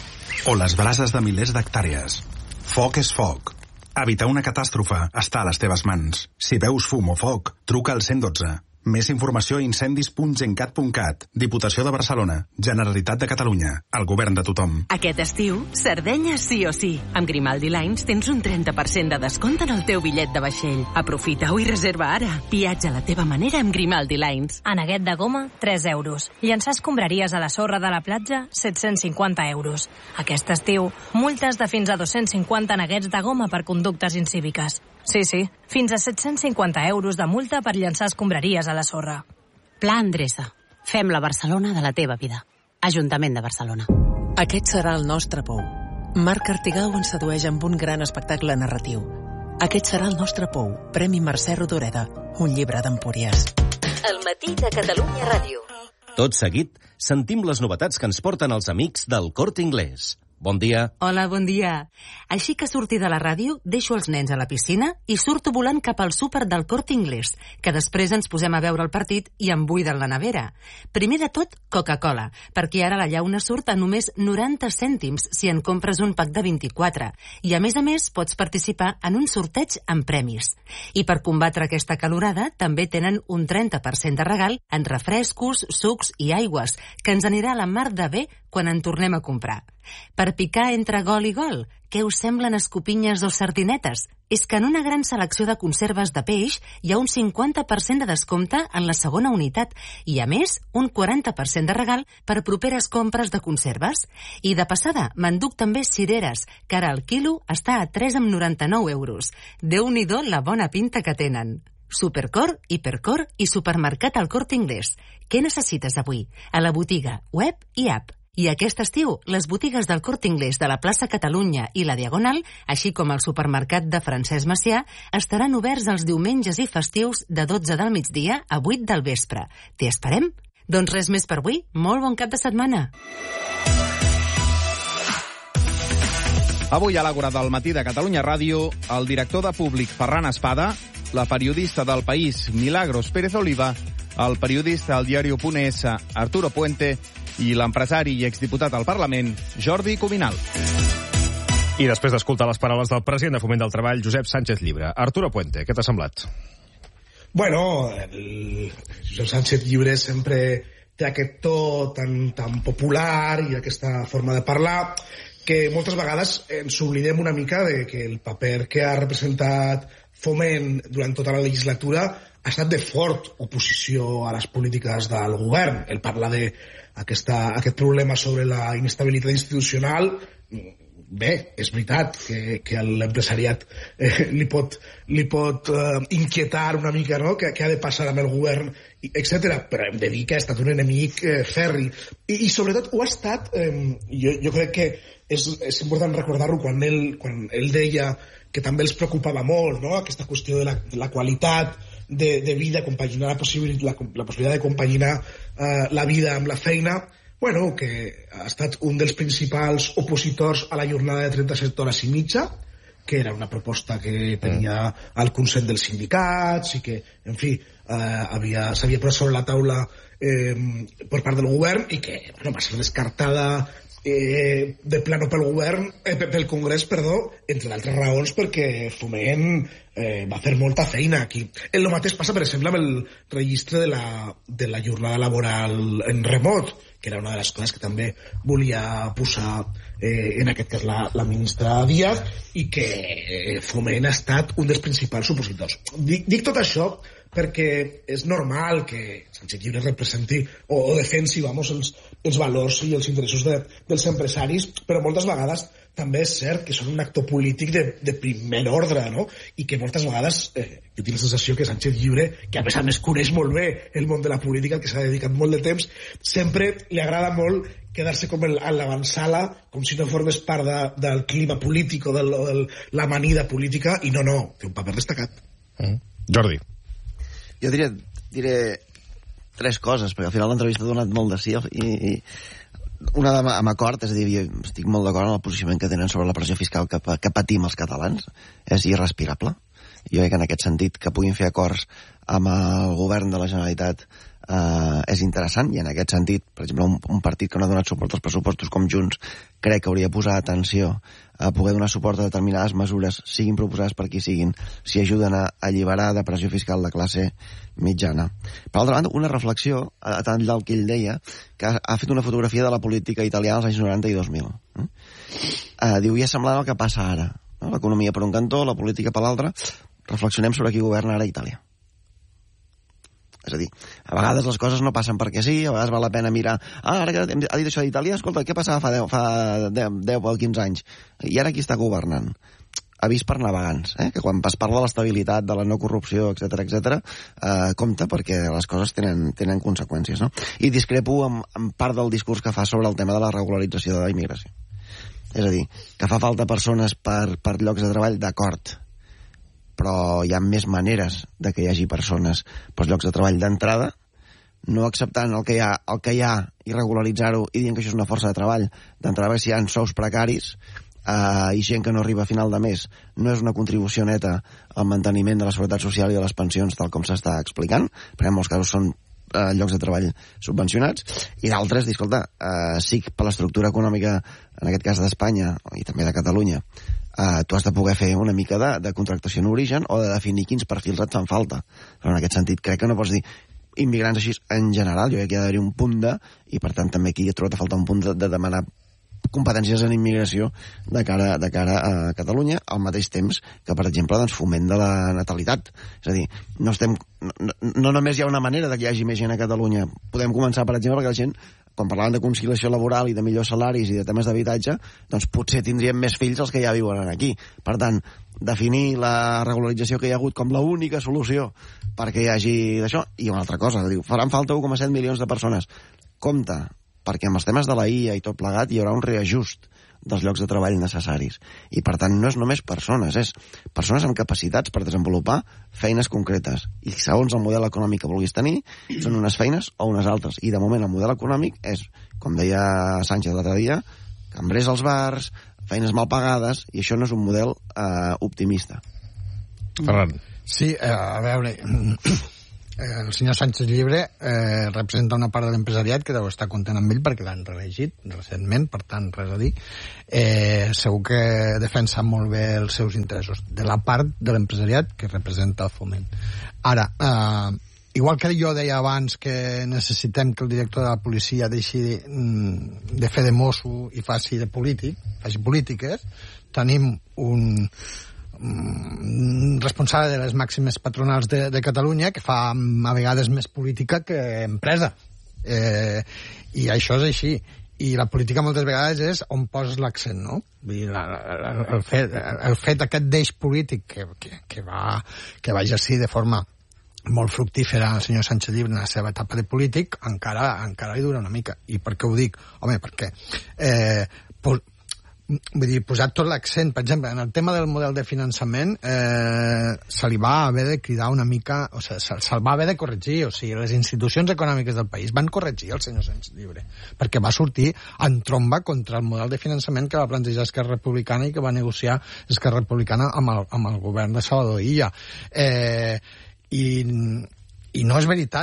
o les brases de milers d'hectàrees. Foc és foc. Evitar una catàstrofe està a les teves mans. Si veus fum o foc, truca al cent dotze. Més informació a incendis punt gencat punt cat. Diputació de Barcelona. Generalitat de Catalunya. El govern de tothom. Aquest estiu, Sardenya sí o sí. Amb Grimaldi Lines tens un trenta per cent de descompte en el teu bitllet de vaixell. Aprofita-ho i reserva ara. Viatja a la teva manera amb Grimaldi Lines. Aneguet de goma, tres euros. Llançar escombraries a la sorra de la platja, set-cents cinquanta euros. Aquest estiu, multes de fins a dos-cents cinquanta aneguets de goma per conductes incíviques. Sí, sí, fins a set-cents cinquanta euros de multa per llançar escombraries a la sorra. Pla Endreça. Fem la Barcelona de la teva vida. Ajuntament de Barcelona. Aquest serà el nostre pou. Marc Artigau ens sedueix amb un gran espectacle narratiu. Aquest serà el nostre pou. Premi Mercè Rodoreda. Un llibre d'Empúries. El matí de Catalunya Ràdio. Tot seguit, sentim les novetats que ens porten els amics del Corte Inglés. Bon dia. Hola, bon dia. Així que surti de la ràdio, deixo els nens a la piscina i surto volant cap al súper del Corte Inglés, que després ens posem a veure el partit i em buiden la nevera. Primer de tot, Coca-Cola, perquè ara la llauna surt a només noranta cèntims si en compres un pack de vint-i-quatre. I a més a més, pots participar en un sorteig amb premis. I per combatre aquesta calorada, també tenen un trenta per cent de regal en refrescos, sucs i aigües, que ens anirà a la mar de bé quan en tornem a comprar. Per picar entre gol i gol, què us semblen escopinyes o sardinetes? És que en una gran selecció de conserves de peix hi ha un cinquanta per cent de descompte en la segona unitat i, a més, un quaranta per cent de regal per properes compres de conserves. I de passada, m'enduc també cireres, que ara el quilo està a tres coma noranta-nou euros. Déu-n'hi-do la bona pinta que tenen. Supercor, Hipercor i Supermercat al Corte Inglés. Què necessites avui? A la botiga, web i app. I aquest estiu, les botigues del Corte Inglés de la plaça Catalunya i la Diagonal, així com el supermercat de Francesc Macià, estaran oberts els diumenges i festius de dotze del migdia a vuit del vespre. T'hi esperem? Doncs res més per avui. Molt bon cap de setmana. Avui a l'Àgora del matí de Catalunya Ràdio, el director de Públic Ferran Espada, la periodista del País Milagros Pérez Oliva, el periodista del diario.es Arturo Puente i l'empresari i exdiputat al Parlament Jordi Cuminal. I després d'escoltar les paraules del president de Foment del Treball, Josep Sánchez Llibre. Arturo Puente, què t'ha semblat? Bueno, el Josep Sánchez Llibre sempre té aquest to tan, tan popular i aquesta forma de parlar que moltes vegades ens oblidem una mica de que el paper que ha representat Foment durant tota la legislatura ha estat de fort oposició a les polítiques del govern. Ell parla de aquesta, aquest problema sobre la inestabilitat institucional. Bé, és veritat que, que l'empresariat eh, li pot, li pot eh, inquietar una mica, no?, que, que ha de passar amb el govern, etcètera. Però hem de dir que ha estat un enemic eh, ferri. I, I sobretot ho ha estat, eh, jo, jo crec que és, és important recordar-ho quan ell, quan ell deia que també els preocupava molt, no?, aquesta qüestió de la, de la qualitat de, de vida, compaginar la possibilitat, la, la possibilitat de compaginar eh, la vida amb la feina. Bueno, que ha estat un dels principals opositors a la jornada de trenta-set hores i mitja, que era una proposta que tenia el consell dels sindicats i que, en fi, eh, havia, s'havia posat sobre la taula eh, per part del govern i que, bueno, va ser descartada eh, de plano pel govern, eh, pel Congrés, perdó, entre d'altres raons perquè Foment eh, va fer molta feina aquí. El mateix passa, per exemple, amb el registre de la, de la jornada laboral en remot, que era una de les coses que també volia posar eh, en aquest cas la, la ministra Díaz, i que Foment ha estat un dels principals opositors. Dic, dic tot això perquè és normal que Sánchez Llibre representi o, o defensi, vamos, els, els valors i els interessos de, dels empresaris, però moltes vegades també és cert que són un actor polític de, de primer ordre, no? I que moltes vegades, eh, jo tinc la sensació que Sánchez Llibre, que a més a més coneix molt bé el món de la política, al que s'ha dedicat molt de temps, sempre li agrada molt quedar-se com el, a l'avançala, com si no formés part de, del clima polític o de, de la manida política, i no, no, té un paper destacat. Mm. Jordi. Jo diré, diré tres coses, perquè al final l'entrevista ha donat molt de sí, i, i una de, amb acord, és a dir, jo estic molt d'acord amb el posicionament que tenen sobre la pressió fiscal que, que patim els catalans, és irrespirable. Jo crec que en aquest sentit que puguin fer acords amb el govern de la Generalitat eh, és interessant, i en aquest sentit, per exemple, un, un partit que no ha donat suport als pressupostos com Junts, crec que hauria de posar atenció a poder donar suport a determinades mesures, siguin proposades per qui siguin, si ajuden a alliberar de pressió fiscal de classe mitjana. Per altra banda, una reflexió, a tant del que ell deia, que ha fet una fotografia de la política italiana als anys noranta i dos mil. Eh? Uh, diu, ja semblant el que passa ara. No? L'economia per un cantó, la política per l'altre. Reflexionem sobre qui governa ara a Itàlia. És a dir, a vegades les coses no passen perquè sí, a vegades val la pena mirar, ah, ara que ha dit això d'Itàlia, escolta, què passava fa deu, fa deu o quinze anys? I ara qui està governant? Avís per navegants, eh? Que quan es parla de l'estabilitat, de la no corrupció, etcètera, etcètera, eh, compte perquè les coses tenen, tenen conseqüències, no? I discrepo amb, amb part del discurs que fa sobre el tema de la regularització de la immigració. És a dir, que fa falta persones per, per llocs de treball, d'acord, però hi ha més maneres de que hi hagi persones per llocs de treball d'entrada, no acceptant el que hi ha, el que hi ha i regularitzar-ho i dient que això és una força de treball d'entrada, perquè si hi ha sous precaris eh, i gent que no arriba a final de mes, no és una contribució neta al manteniment de la seguretat social i de les pensions, tal com s'està explicant, perquè en molts casos són eh, llocs de treball subvencionats, i d'altres, dir, escolta, eh, sí que per l'estructura econòmica, en aquest cas d'Espanya i també de Catalunya, Uh, tu has de poder fer una mica de, de contractació en origen o de definir quins perfils et fan falta. Però en aquest sentit crec que no pots dir immigrants així en general, jo crec que hi ha d'haver un punt de, i per tant també aquí he trobat a faltar un punt de, de demanar competències en immigració de cara, de cara a Catalunya, al mateix temps que, per exemple, doncs, foment de la natalitat. És a dir, no estem no, no només hi ha una manera de que hi hagi més gent a Catalunya. Podem començar, per exemple, perquè la gent, quan parlaven de conciliació laboral i de millors salaris i de temes d'habitatge, doncs potser tindríem més fills els que ja viuen aquí. Per tant, definir la regularització que hi ha hagut com l'única solució perquè hi hagi d'això. I una altra cosa, diu, faran falta un coma set milions de persones. Compte, perquè amb els temes de la I A i tot plegat hi haurà un reajust dels llocs de treball necessaris. I, per tant, no és només persones, és persones amb capacitats per desenvolupar feines concretes. I segons el model econòmic que vulguis tenir, són unes feines o unes altres. I, de moment, el model econòmic és, com deia Sánchez l'altre dia, cambrers als bars, feines mal pagades, i això no és un model eh, optimista. Ferran. Sí, eh, a veure... el senyor Sánchez Llibre eh, representa una part de l'empresariat que deu estar content amb ell perquè l'han reelegit recentment, per tant, res a dir. Eh, segur que defensa molt bé els seus interessos de la part de l'empresariat que representa el Foment. Ara, eh, igual que jo deia abans que necessitem que el director de la policia deixi de fer de mosso i faci de polític, faci polítiques, tenim un responsable de les màximes patronals de, de Catalunya que fa a vegades més política que empresa, eh, i això és així, i la política moltes vegades és on poses l'accent, no? Vull dir, la, la, el, fet, el fet aquest d'eix polític que, que, que, va, que va exercir de forma molt fructífera el senyor Sánchez Llibre en la seva etapa de polític encara, encara li dura una mica. I per què ho dic? Home, perquè eh, pues, vull dir, posar tot l'accent, per exemple, en el tema del model de finançament eh, se li va haver de cridar una mica, o sigui, se'l se va haver de corregir, o sigui, les institucions econòmiques del país van corregir el senyor Sánchez Llibre, perquè va sortir en tromba contra el model de finançament que va plantejar Esquerra Republicana i que va negociar Esquerra Republicana amb el, amb el govern de Salvador Illa. Eh, i, I no és veritat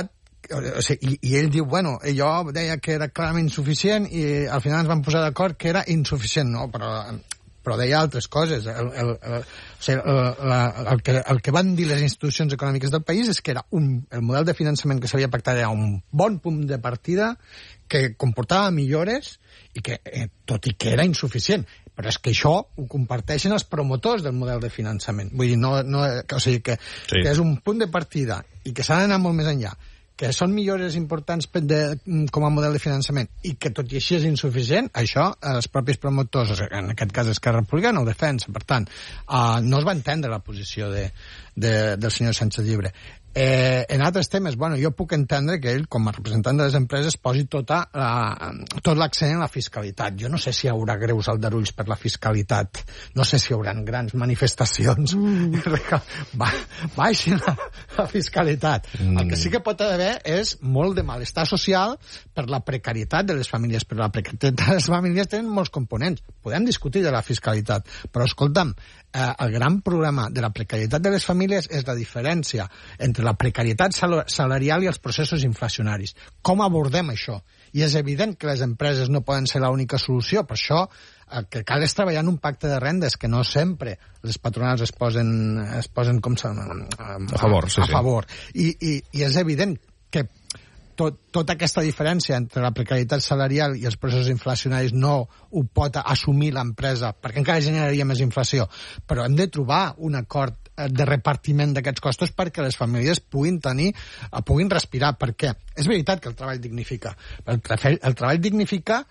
o sigui, i, i ell diu, bueno, jo deia que era clarament insuficient i al final ens vam posar d'acord que era insuficient. No, però, però deia altres coses. El, el, el, o sigui, el, la, el, que, el que van dir les institucions econòmiques del país és que era un, el model de finançament que s'havia pactat era un bon punt de partida que comportava millores i que, eh, tot i que era insuficient, però és que això ho comparteixen els promotors del model de finançament. Vull dir, no, no, o sigui, que, sí. que és un punt de partida i que s'ha d'anar molt més enllà, que són millores importants de, com a model de finançament i que tot i així és insuficient, això els propis promotors, en aquest cas Esquerra Republicana, ho defensa. Per tant, uh, no es va entendre la posició de, de, del senyor Sánchez Llibre. Eh, en altres temes, bueno, jo puc entendre que ell, com a representant de les empreses, posi tota la, tot l'accent en la fiscalitat. Jo no sé si hi haurà greus aldarulls per la fiscalitat, no sé si hi haurà grans manifestacions mm. ba, baixin la, la fiscalitat. Mm. El que sí que pot haver és molt de malestar social per la precarietat de les famílies, però la precarietat de les famílies tenen molts components. Podem discutir de la fiscalitat, però escolta'm, eh, el gran problema de la precarietat de les famílies és la diferència entre la precarietat salarial i els processos inflacionaris. Com abordem això? I és evident que les empreses no poden ser l'única solució, per això el que cal és treballar en un pacte de rendes, que no sempre les patronals es posen, es posen com a, a, a favor. Sí, a favor. I, i, I és evident que tot, tota aquesta diferència entre la precarietat salarial i els processos inflacionaris no ho pot assumir l'empresa, perquè encara generaria més inflació, però hem de trobar un acord de repartiment d'aquests costos perquè les famílies puguin tenir, puguin respirar, perquè és veritat que el treball dignifica. El, el treball dignifica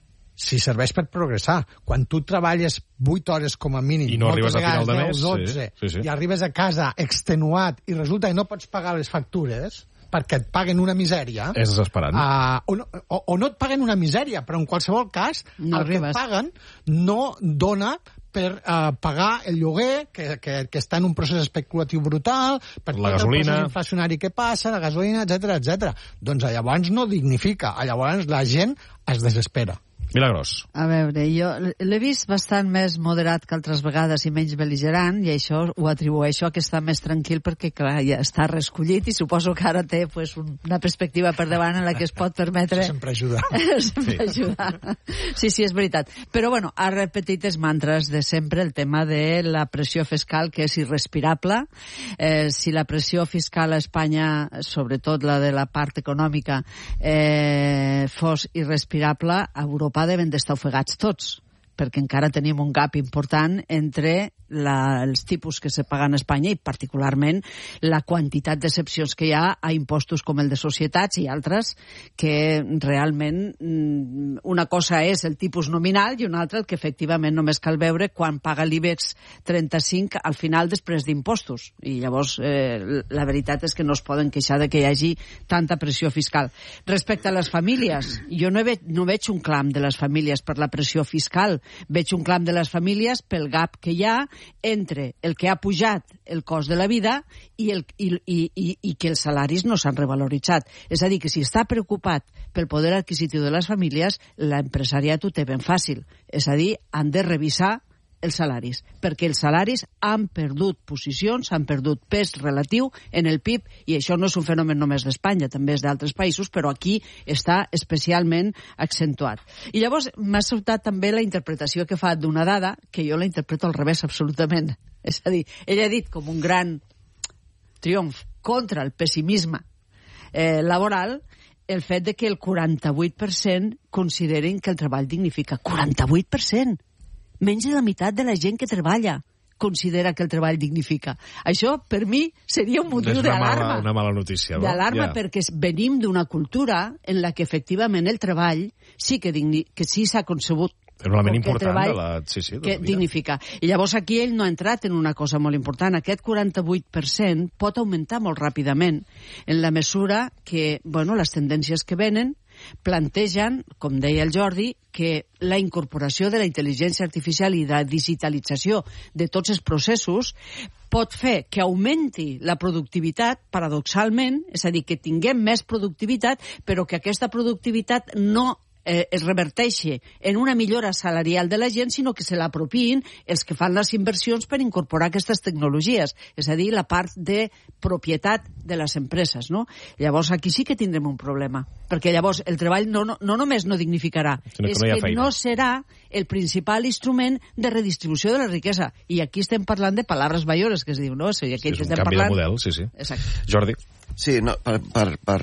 si serveix per progressar. Quan tu treballes vuit hores com a mínim, i no arribes a final de mes, dotze, sí, sí, sí. i arribes a casa extenuat i resulta que no pots pagar les factures perquè et paguen una misèria... És desesperant. Uh, o, no, o, o no et paguen una misèria, però en qualsevol cas no el arribes. Que et paguen no dona per uh, pagar el lloguer, que, que, que està en un procés especulatiu brutal, per la tot gasolina. el procés inflacionari que passa, la gasolina, etcètera, etcètera. Doncs llavors no dignifica, llavors la gent es desespera. Milagros. A veure, jo l'he vist bastant més moderat que altres vegades i menys bel·ligerant, i això ho atribueixo a que està més tranquil perquè, clar, ja està reescollit i suposo que ara té pues, una perspectiva per davant en la que es pot permetre... Això sempre ajuda. sempre sí. ajuda. Sí, sí, és veritat. Però, bueno, ha repetit els mantres de sempre, el tema de la pressió fiscal, que és irrespirable. Eh, si la pressió fiscal a Espanya, sobretot la de la part econòmica, eh, fos irrespirable, a Europa deben d'estar ofegats tots, perquè encara tenim un gap important entre la, els tipus que se paguen a Espanya i particularment la quantitat d'excepcions que hi ha a impostos com el de societats i altres, que realment una cosa és el tipus nominal i una altra el que efectivament només cal veure quan paga l'IBEX trenta-cinc al final després d'impostos. I llavors eh, la veritat és que no es poden queixar de que hi hagi tanta pressió fiscal. Respecte a les famílies, jo no, ve, no veig un clam de les famílies per la pressió fiscal, veig un clam de les famílies pel gap que hi ha entre el que ha pujat el cost de la vida i, el, i, i, i, i que els salaris no s'han revaloritzat. És a dir, que si està preocupat pel poder adquisitiu de les famílies, l'empresariat ho té ben fàcil. És a dir, han de revisar els salaris, perquè els salaris han perdut posicions, han perdut pes relatiu en el P I B, i això no és un fenomen només d'Espanya, també és d'altres països, però aquí està especialment accentuat. I llavors m'ha sobtat també la interpretació que fa d'una dada, que jo la interpreto al revés absolutament. És a dir, ell ha dit com un gran triomf contra el pessimisme eh, laboral el fet de que el quaranta-vuit per cent consideren que el treball dignifica. quaranta-vuit per cent! Menys de la meitat de la gent que treballa considera que el treball dignifica. Això, per mi, seria un motiu d'alarma. Una mala notícia. D'alarma, ja. Perquè venim d'una cultura en la que, efectivament, el treball sí que, digni, que sí s'ha concebut és un element important de la, sí, sí, de que la vida. Dignifica. I llavors aquí ell no ha entrat en una cosa molt important. Aquest quaranta-vuit per cent pot augmentar molt ràpidament en la mesura que, bueno, les tendències que venen plantegen, com deia el Jordi, que la incorporació de la intel·ligència artificial i la digitalització de tots els processos pot fer que augmenti la productivitat, paradoxalment, és a dir, que tinguem més productivitat, però que aquesta productivitat no eh, es reverteixi en una millora salarial de la gent, sinó que se l'apropiïn els que fan les inversions per incorporar aquestes tecnologies, és a dir, la part de propietat de les empreses, no? Llavors aquí sí que tindrem un problema, perquè llavors el treball no, no, no només no dignificarà, sinó que és no hi ha que feina. no serà el principal instrument de redistribució de la riquesa. I aquí estem parlant de paraules mayores, que es diu, no? O sigui, aquí Sí, és un estem canvi parlant... de model, sí, sí. Exacte. Jordi. Sí, no, per, per, per,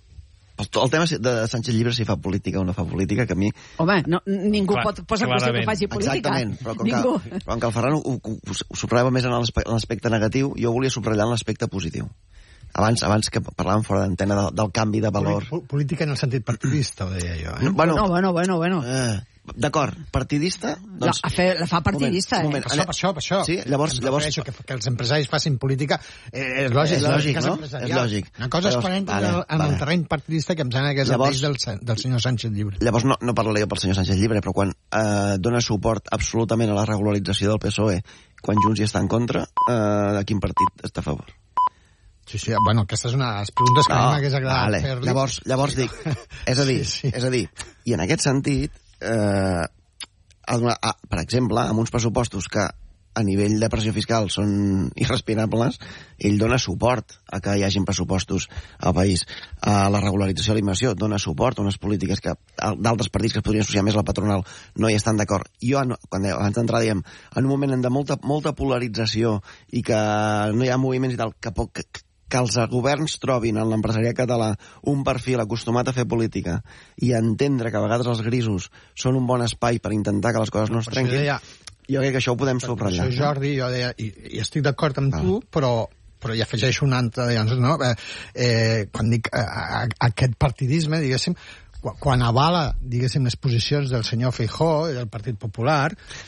el tema de Sánchez Llibre si fa política o no fa política, que a mi... Home, no, ningú Clar, pot posar en qüestió que faci política. Exactament, però com, ningú. que, però com que el Ferran ho, ho, ho, ho subratllava més en l'aspecte negatiu, jo volia subratllar en l'aspecte positiu. Abans, abans que parlàvem fora d'antena del, del canvi de valor. Política en el sentit partidista, ho deia jo. Eh? Bueno, bueno, bueno, bueno. bueno. Eh, D'acord, partidista... Doncs, la, fe, la fa partidista, moment, eh? Per això, per això, per això. Sí, llavors... llavors... Que, que els empresaris facin política eh, és lògic. És lògic, no? És lògic. Una cosa és quan entra vale, en, en vale. el terreny partidista, que em sembla que és llavors, el del, del senyor Sánchez Llibre. Llavors, no, no parlaré jo pel senyor Sánchez Llibre, però quan eh, dona suport absolutament a la regularització del P S O E, quan Junts hi està en contra, eh, de quin partit està a favor? Sí, sí, bueno, aquesta és una de les preguntes que no, a mi m'hagués agradat vale. fer-li. Llavors, llavors dic, és a dir, sí, sí. és a dir, i en aquest sentit, eh, ha donat, ah, per exemple, amb uns pressupostos que a nivell de pressió fiscal són irrespirables, ell dona suport a que hi hagin pressupostos al país. A la regularització de la immersió dona suport a unes polítiques que d'altres partits que es podrien associar més a la patronal no hi estan d'acord. Jo, quan abans d'entrar, dèiem, en un moment de molta, molta polarització i que no hi ha moviments i tal, que poc... Que, que els governs trobin en l'empresariat català un perfil acostumat a fer política i entendre que a vegades els grisos són un bon espai per intentar que les coses no es trenquin, deia, jo crec que això ho podem subratllar. Això, Jordi, jo deia, i, i estic d'acord amb ah. tu, però, però hi afegeixo un altre, no? eh, eh, quan dic eh, aquest partidisme, diguéssim, quan avala, diguéssim, les posicions del senyor Feijóo i del Partit Popular,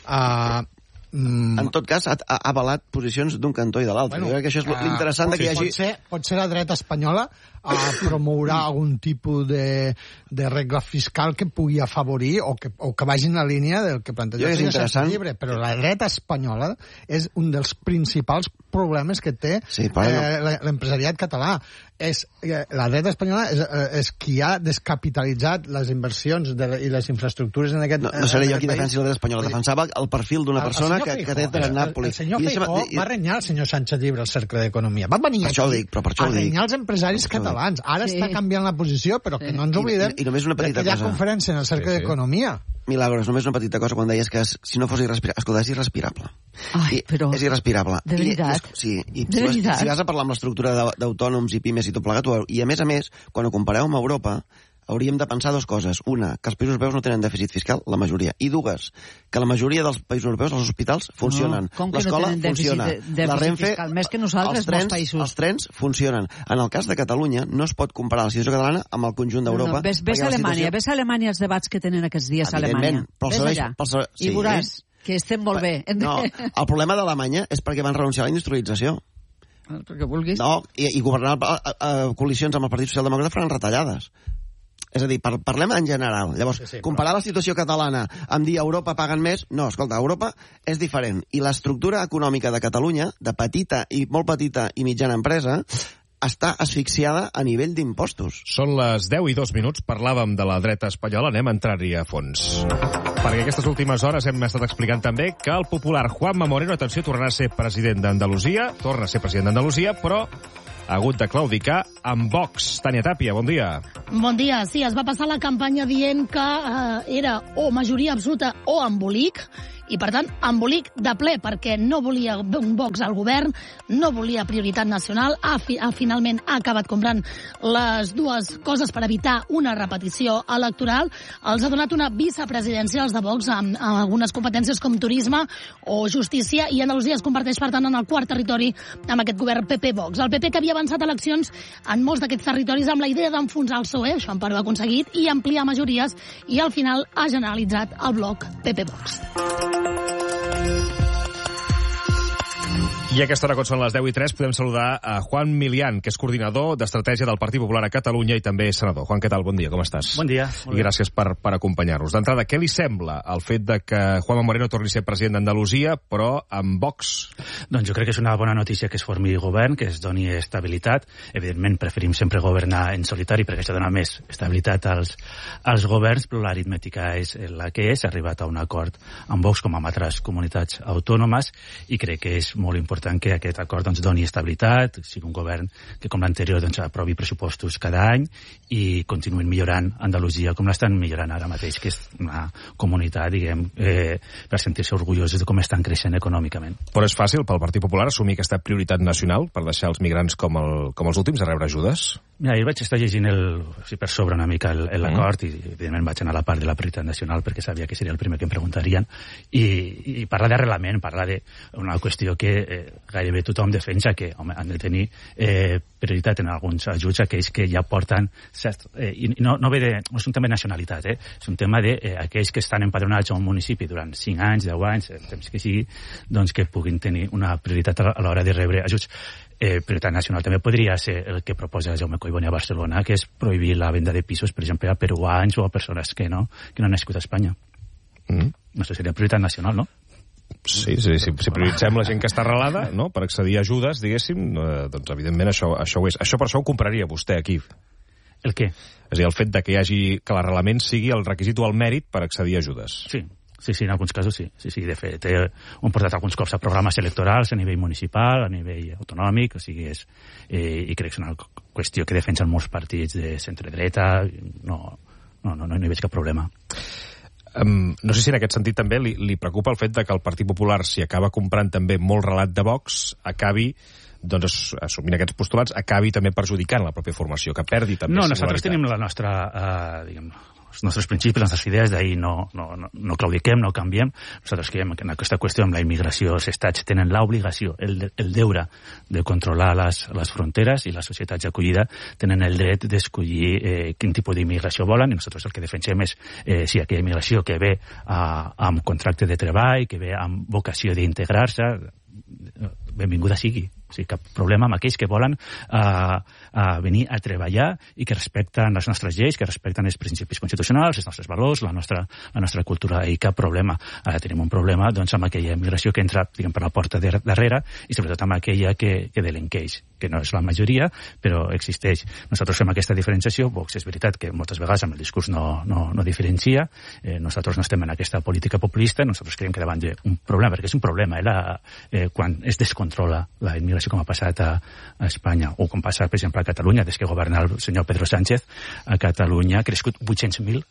eh, Mm. En tot cas, ha, ha avalat posicions d'un cantó i de l'altre. Bueno, jo crec que això és uh, l'interessant que hi hagi... Pot ser, pot ser la dreta espanyola a promourà algun tipus de, de regla fiscal que pugui afavorir o que, o que vagi en la línia del que planteja el Sánchez Llibre, però la dreta espanyola és un dels principals problemes que té sí, eh, l'empresariat català. És, eh, la dreta espanyola és, eh, és qui ha descapitalitzat les inversions de, i les infraestructures en aquest país. No, no seré jo qui defensi la dreta espanyola, defensava el perfil d'una persona que, que té de Nàpols. El senyor Feijóo va renyar el senyor Sánchez Llibre al Cercle d'Economia. Va venir per això ho dic, però per això a renyar els empresaris catalans. Ara sí. està canviant la posició, però que no ens oblidem I, i, i només una petita que hi ha cosa. Conferència en el Cercle sí, sí. d'Economia. Milagros, només una petita cosa quan deies que si no fos irrespirable... Escolta, és irrespirable. Ai, I, però... És irrespirable. De veritat? I, sí, i de si, veritat? Si vas a parlar amb l'estructura d'autònoms i pimes i tot plegat, i a més a més, quan ho compareu amb Europa, hauríem de pensar dues coses. Una, que els països europeus no tenen dèficit fiscal, la majoria. I dues, que la majoria dels països europeus, els hospitals, funcionen. No, com que l'escola no funciona. De, dèficit la Renfe, fiscal? Més que nosaltres, els trens, molts països. Els trens funcionen. En el cas de Catalunya, no es pot comparar la situació catalana amb el conjunt d'Europa. No, no, ves, ves a Alemanya, situació... ves a Alemanya els debats que tenen aquests dies a Alemanya. Ves allà. Pel... I sí, veuràs que estem molt bé. No, el problema d'Alemanya és perquè van renunciar a la industrialització. Perquè vulguis. No, i, i governar a, a, a coalicions amb el Partit Socialdemòcrata faran retallades. És a dir, par parlem en general. Llavors, sí, sí, comparar però... la situació catalana amb dir Europa paguen més, no, escolta, Europa és diferent. I l'estructura econòmica de Catalunya, de petita i molt petita i mitjana empresa, està asfixiada a nivell d'impostos. Són les deu i dos minuts, parlàvem de la dreta espanyola, anem a entrar-hi a fons. Perquè aquestes últimes hores hem estat explicant també que el popular Juanma Moreno, atenció, tornarà a ser president d'Andalusia, torna a ser president d'Andalusia, però ha hagut de claudicar amb Vox. Tània Tàpia, bon dia. Bon dia. Sí, es va passar la campanya dient que eh, era o majoria absoluta o embolic, i, per tant, embolic de ple, perquè no volia un Vox al govern, no volia prioritat nacional, ha, fi, ha finalment ha acabat comprant les dues coses per evitar una repetició electoral. Els ha donat una vicepresidència als de Vox amb, amb algunes competències com turisme o justícia, i Andalusia es converteix, per tant, en el quart territori amb aquest govern P P-Vox. El P P, que havia avançat eleccions en molts d'aquests territoris amb la idea d'enfonsar el P S O E, això en part ho ha aconseguit, i ampliar majories, i al final ha generalitzat el bloc P P-Vox. I a aquesta hora, quan són les deu i tres, podem saludar a Juan Milián, que és coordinador d'estratègia del Partit Popular a Catalunya i també senador. Juan, què tal? Bon dia, com estàs? Bon dia. I gràcies per, per acompanyar-nos. D'entrada, què li sembla el fet de que Juanma Moreno torni a ser president d'Andalusia, però amb Vox? Doncs jo crec que és una bona notícia que es formi govern, que es doni estabilitat. Evidentment, preferim sempre governar en solitari, perquè això dona més estabilitat als, als governs, però l'aritmètica és la que és. Ha arribat a un acord amb Vox, com amb altres comunitats autònomes, i crec que és molt important que aquest acord doncs, doni estabilitat, sigui un govern que com l'anterior doncs, aprovi pressupostos cada any i continuïn millorant Andalusia com l'estan millorant ara mateix, que és una comunitat, diguem, eh, per sentir-se orgullosos de com estan creixent econòmicament. Però és fàcil pel Partit Popular assumir aquesta prioritat nacional per deixar els migrants com, el, com els últims a rebre ajudes? Mira, jo vaig estar llegint el, o sigui, per sobre una mica l'acord mm. i evidentment vaig anar a la part de la prioritat nacional perquè sabia que seria el primer que em preguntarien i, i parla d'arrelament, parla d'una qüestió que eh, gairebé tothom defensa, que home, han de tenir eh, prioritat en alguns ajuts aquells que ja porten cert, eh, i no, no, ve de, no és un tema de nacionalitat, eh, és un tema de eh, aquells que estan empadronats a un municipi durant cinc anys, deu anys, el temps que sigui, doncs que puguin tenir una prioritat a l'hora de rebre ajuts. Eh, prioritat nacional també podria ser el que proposa Jaume Collboni a Barcelona, que és prohibir la venda de pisos, per exemple, a peruans o a persones que no, que no han nascut a Espanya. Mm. No sé, seria prioritat nacional, no? Sí, sí, sí, si prioritzem la gent que està arrelada, no?, per accedir a ajudes, diguéssim, eh, doncs evidentment això, això ho és. Això per això ho compraria vostè aquí. El què? És a dir, el fet de que hi hagi, que l'arrelament sigui el requisit o el mèrit per accedir a ajudes. Sí. Sí, sí, en alguns casos sí. Sí, sí, de fet, he, ho hem portat alguns cops a programes electorals a nivell municipal, a nivell autonòmic, o sigui, és, eh, i crec que és una qüestió que defensen molts partits de centre-dreta, no, no, no, no hi veig cap problema. Um, no sé si en aquest sentit també li, li preocupa el fet de que el Partit Popular, si acaba comprant també molt relat de Vox, acabi doncs assumint aquests postulats, acabi també perjudicant la pròpia formació, que perdi també no, nosaltres tenim la nostra, uh, diguem, els nostres principis, les nostres idees, d'ahir no, no, no, no claudiquem, no canviem. Nosaltres creiem que en aquesta qüestió amb la immigració els estats tenen l'obligació, el, el deure de controlar les, les fronteres i les societats d'acollida tenen el dret d'escollir eh, quin tipus d'immigració volen i nosaltres el que defensem és eh, sí, aquella immigració que ve a, amb contracte de treball, que ve amb vocació d'integrar-se, benvinguda sigui. O sigui, cap problema amb aquells que volen uh, uh, venir a treballar i que respecten les nostres lleis, que respecten els principis constitucionals, els nostres valors, la nostra, la nostra cultura, i cap problema. Ara tenim un problema doncs, amb aquella immigració que entra diguem, per la porta de darrere i sobretot amb aquella que, que delinqueix, que no és la majoria, però existeix. Nosaltres fem aquesta diferenciació. Vox és veritat que moltes vegades amb el discurs no, no, no diferencia. Eh, nosaltres no estem en aquesta política populista. Nosaltres creiem que davant d'un problema, perquè és un problema eh, la, eh, quan es descontrola la immigració com ha passat a, a Espanya, o com passa, per exemple, a Catalunya, des que governa el senyor Pedro Sánchez, a Catalunya ha crescut vuit-cents mil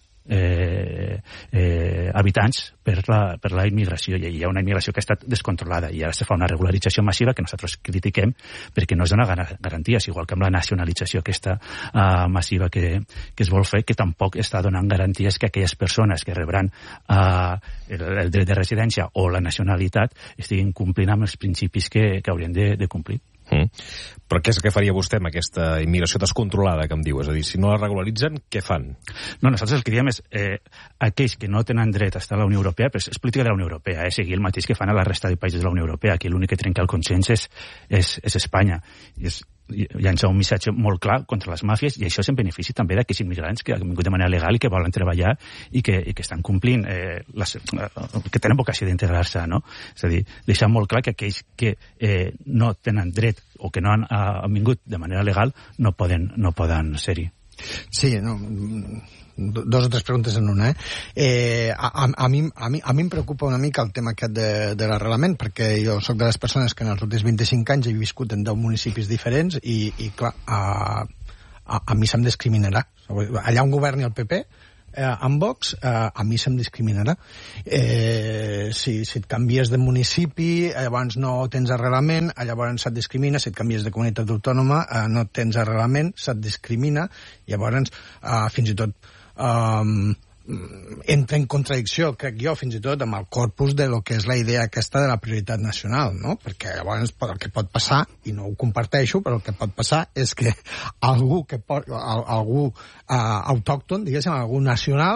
eh, eh, habitants per la, per la immigració, i hi ha una immigració que ha estat descontrolada, i ara se fa una regularització massiva que nosaltres critiquem perquè no es dona garanties, igual que amb la nacionalització aquesta uh, massiva que, que es vol fer, que tampoc està donant garanties que aquelles persones que rebran uh, el, el dret de residència o la nacionalitat estiguin complint amb els principis que, que haurien de, de complir. Mm. Però què és el que faria vostè amb aquesta immigració descontrolada que em diu? És a dir, si no la regularitzen, què fan? No, nosaltres el que diem és eh, aquells que no tenen dret a estar a la Unió Europea, però és política de la Unió Europea, és eh, seguir el mateix que fan a la resta de països de la Unió Europea, que l'únic que trenca el consens és, és, és Espanya. I és llançar un missatge molt clar contra les màfies, i això és en benefici també d'aquells immigrants que han vingut de manera legal i que volen treballar i que, i que estan complint eh, les, eh, que tenen vocació d'integrar-se, no? És a dir, deixar molt clar que aquells que eh, no tenen dret o que no han, han vingut de manera legal no poden, no poden ser-hi. Sí, no, dos o tres preguntes en una, eh? eh a, a, a, mi, a, mi, a mi em preocupa una mica el tema aquest de, de l'arrelament, perquè jo sóc de les persones que en els últims vint-i-cinc anys he viscut en deu municipis diferents i, i clar, a, a, a mi se'm discriminarà. Allà on governi el P P, eh, amb Vox, eh, a mi se'm discriminarà. Eh, si, si et canvies de municipi, llavors no tens arrelament, llavors se't discrimina. Si et canvies de comunitat autònoma, eh, no tens arrelament, se't discrimina. Llavors, eh, fins i tot Um, entra en contradicció, crec jo, fins i tot amb el corpus de lo que és la idea aquesta de la prioritat nacional, no? Perquè llavors el que pot passar, i no ho comparteixo, però el que pot passar és que algú que pot, algú uh, autòcton, diguéssim, algú nacional,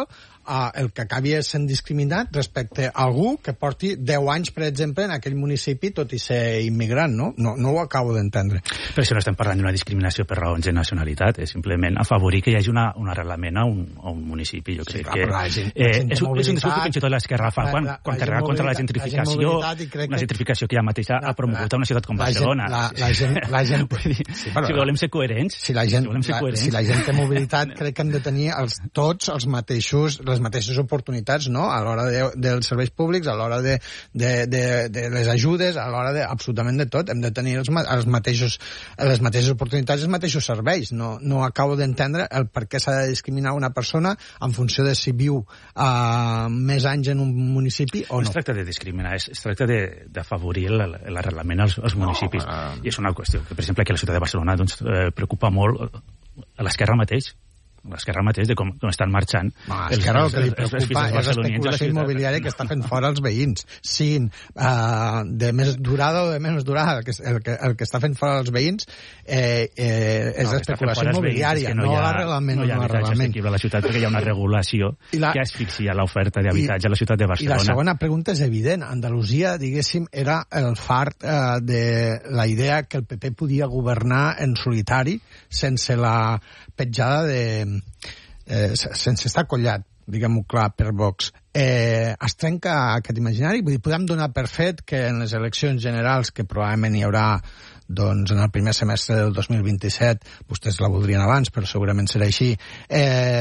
uh, el que acabi sent discriminat respecte a algú que porti deu anys, per exemple, en aquell municipi, tot i ser immigrant, no? No, no ho acabo d'entendre. Però això no estem parlant d'una discriminació per raons de nacionalitat, és simplement afavorir que hi hagi una, un arrelament a un, a un municipi. Jo crec sí, clar, que la gent, eh, la gent és, un, és un discurs que fins i tot l'Esquerra fa quan, la, la, quan carrega contra la gentrificació, la una gentrificació que ja mateix ha promogut a una ciutat com Barcelona. La, la, la gent, la gent, sí, però, si volem ser coherents, si la gent, si volem ser coherents, la, si la gent té mobilitat, crec que hem de tenir els, tots els mateixos, les mateixes oportunitats, no? A l'hora de, dels serveis públics, a l'hora de, de, de, de les ajudes, a l'hora de absolutament de tot. Hem de tenir els, els mateixos, les mateixes oportunitats i els mateixos serveis. No, no acabo d'entendre el per què s'ha de discriminar una persona en funció de si viu uh, més anys en un municipi o no. No es tracta de discriminar, es, es tracta d'afavorir l'arrelament als, als municipis. No, uh... I és una qüestió que, per exemple, aquí a la ciutat de Barcelona doncs, eh, preocupa molt a l'Esquerra mateix, l'Esquerra mateix de com, com estan marxant. Ah, Esquerra el que li preocupa és l'especulació immobiliària que està fent fora els veïns. Siguin uh, de més durada o de menys durada, el que, el que, el que està fent fora els veïns eh, eh, és no, l'especulació immobiliària, no, no l'arrelament. No hi ha habitatge assequible a la ciutat perquè hi ha una regulació la, que asfixia l'oferta d'habitatge a la ciutat de Barcelona. I la segona pregunta és evident. Andalusia, diguéssim, era el fart eh, de la idea que el P P podia governar en solitari sense la petjada de Eh, sense estar collat, diguem-ho clar, per Vox. Eh, es trenca aquest imaginari? Vull dir, podem donar per fet que en les eleccions generals, que probablement hi haurà doncs, en el primer semestre del dos mil vint-i-set, vostès la voldrien abans, però segurament serà així, eh,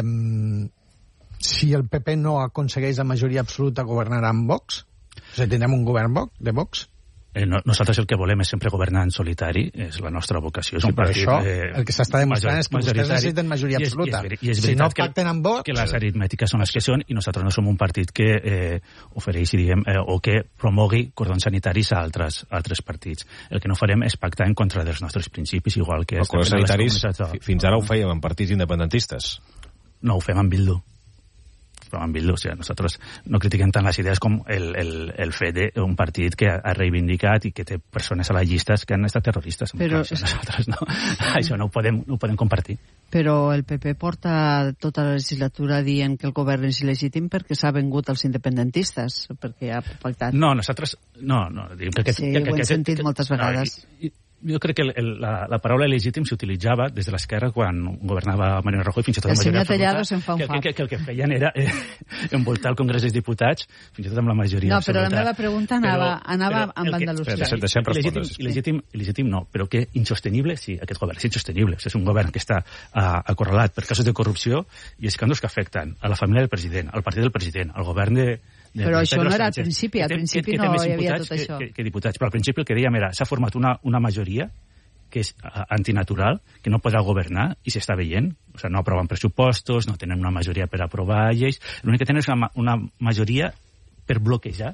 si el P P no aconsegueix la majoria absoluta, governarà amb Vox? O sigui, tindrem un govern de Vox? Eh, no, nosaltres el que volem és sempre governar en solitari, és la nostra vocació. És sí, un partit, això, eh, el que s'està demostrant és que vostès necessiten majoria i és, absoluta. I és, i és si no que, pacten amb Vox... Que les aritmètiques són les que són i nosaltres no som un partit que eh, ofereixi, diguem, eh, o que promogui cordons sanitaris a altres, a altres partits. El que no farem és pactar en contra dels nostres principis, igual que... Els cordons sanitaris, de... fins ara ho fèiem en partits independentistes. No, ho fem en Bildu. amb Bildu, o sigui, nosaltres no critiquem tant les idees com el, el, el fet d'un partit que ha reivindicat i que té persones a les llistes que han estat terroristes. Però això, nosaltres no, això no ho podem, no ho podem compartir. Però el P P porta tota la legislatura dient que el govern és il·legítim perquè s'ha vengut als independentistes, perquè ha pactat. No, nosaltres... No, no, que, que, sí, que, ho hem que, sentit que, moltes vegades. No, i, jo crec que el, el, la, la paraula legítim s'utilitzava des de l'esquerra quan governava Mariano Rajoy, fins i tot el la majoria Tellado se'n fa un que, que, que el que feien era eh, envoltar el Congrés dels Diputats, fins i tot amb la majoria no, però absoluta. la meva pregunta anava, però, anava però amb Andalusia. Il·legítim, il·legítim, il·legítim no, però que insostenible, sí, aquest govern és insostenible. És un govern que està uh, acorralat per casos de corrupció i escàndols que afecten a la família del president, al partit del president, al govern de... de però això no era al principi, al principi no hi havia tot això. Que, que, que diputats, però al principi el que dèiem era s'ha format una, una majoria que és antinatural, que no podrà governar, i s'està veient. O sigui, no aproven pressupostos, no tenen una majoria per aprovar lleis. L'únic que tenen és una, una majoria per bloquejar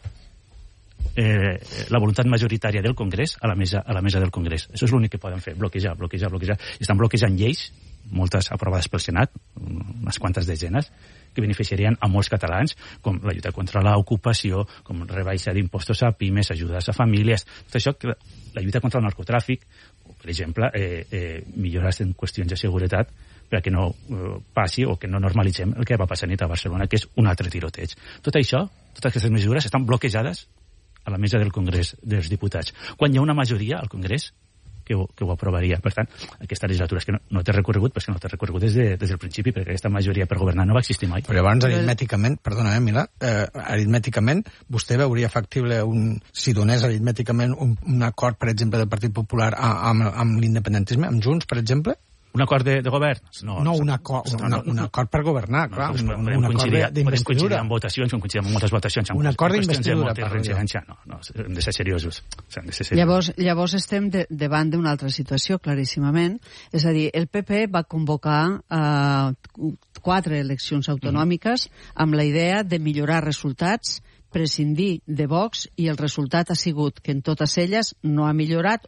eh, la voluntat majoritària del Congrés a la mesa, a la mesa del Congrés. Això és l'únic que poden fer, bloquejar, bloquejar, bloquejar. I estan bloquejant lleis, moltes aprovades pel Senat, unes quantes desenes, que beneficiarien a molts catalans, com la lluita contra l'ocupació, com rebaixa d'impostos a pimes, ajudes a famílies, tot això, la lluita contra el narcotràfic, per exemple, eh, eh, millores en qüestions de seguretat perquè no eh, passi o que no normalitzem el que va passar a Barcelona, que és un altre tiroteig. Tot això, totes aquestes mesures estan bloquejades a la mesa del Congrés dels Diputats. Quan hi ha una majoria al Congrés que ho, que ho aprovaria. Per tant, aquesta legislatura és que no, no té recorregut, però és que no té recorregut des, de, des del principi, perquè aquesta majoria per governar no va existir mai. Però llavors, aritmèticament, perdona, eh, Milà, eh, aritmèticament, vostè veuria factible, un, si donés aritmèticament un, un acord, per exemple, del Partit Popular amb, amb l'independentisme, amb Junts, per exemple? Un acord de, de govern? No, no un, acord, no, no, un acord per governar, clar. No, un, un, un acord d'investidura. En votacions, podem coincidir en moltes votacions. Un acord d'investidura, per no, no, hem de ser seriosos. Hem de ser seriosos. Llavors, llavors estem de, davant d'una altra situació, claríssimament. És a dir, el P P va convocar eh, quatre eleccions autonòmiques mm-hmm. amb la idea de millorar resultats, prescindir de Vox, i el resultat ha sigut que en totes elles no ha millorat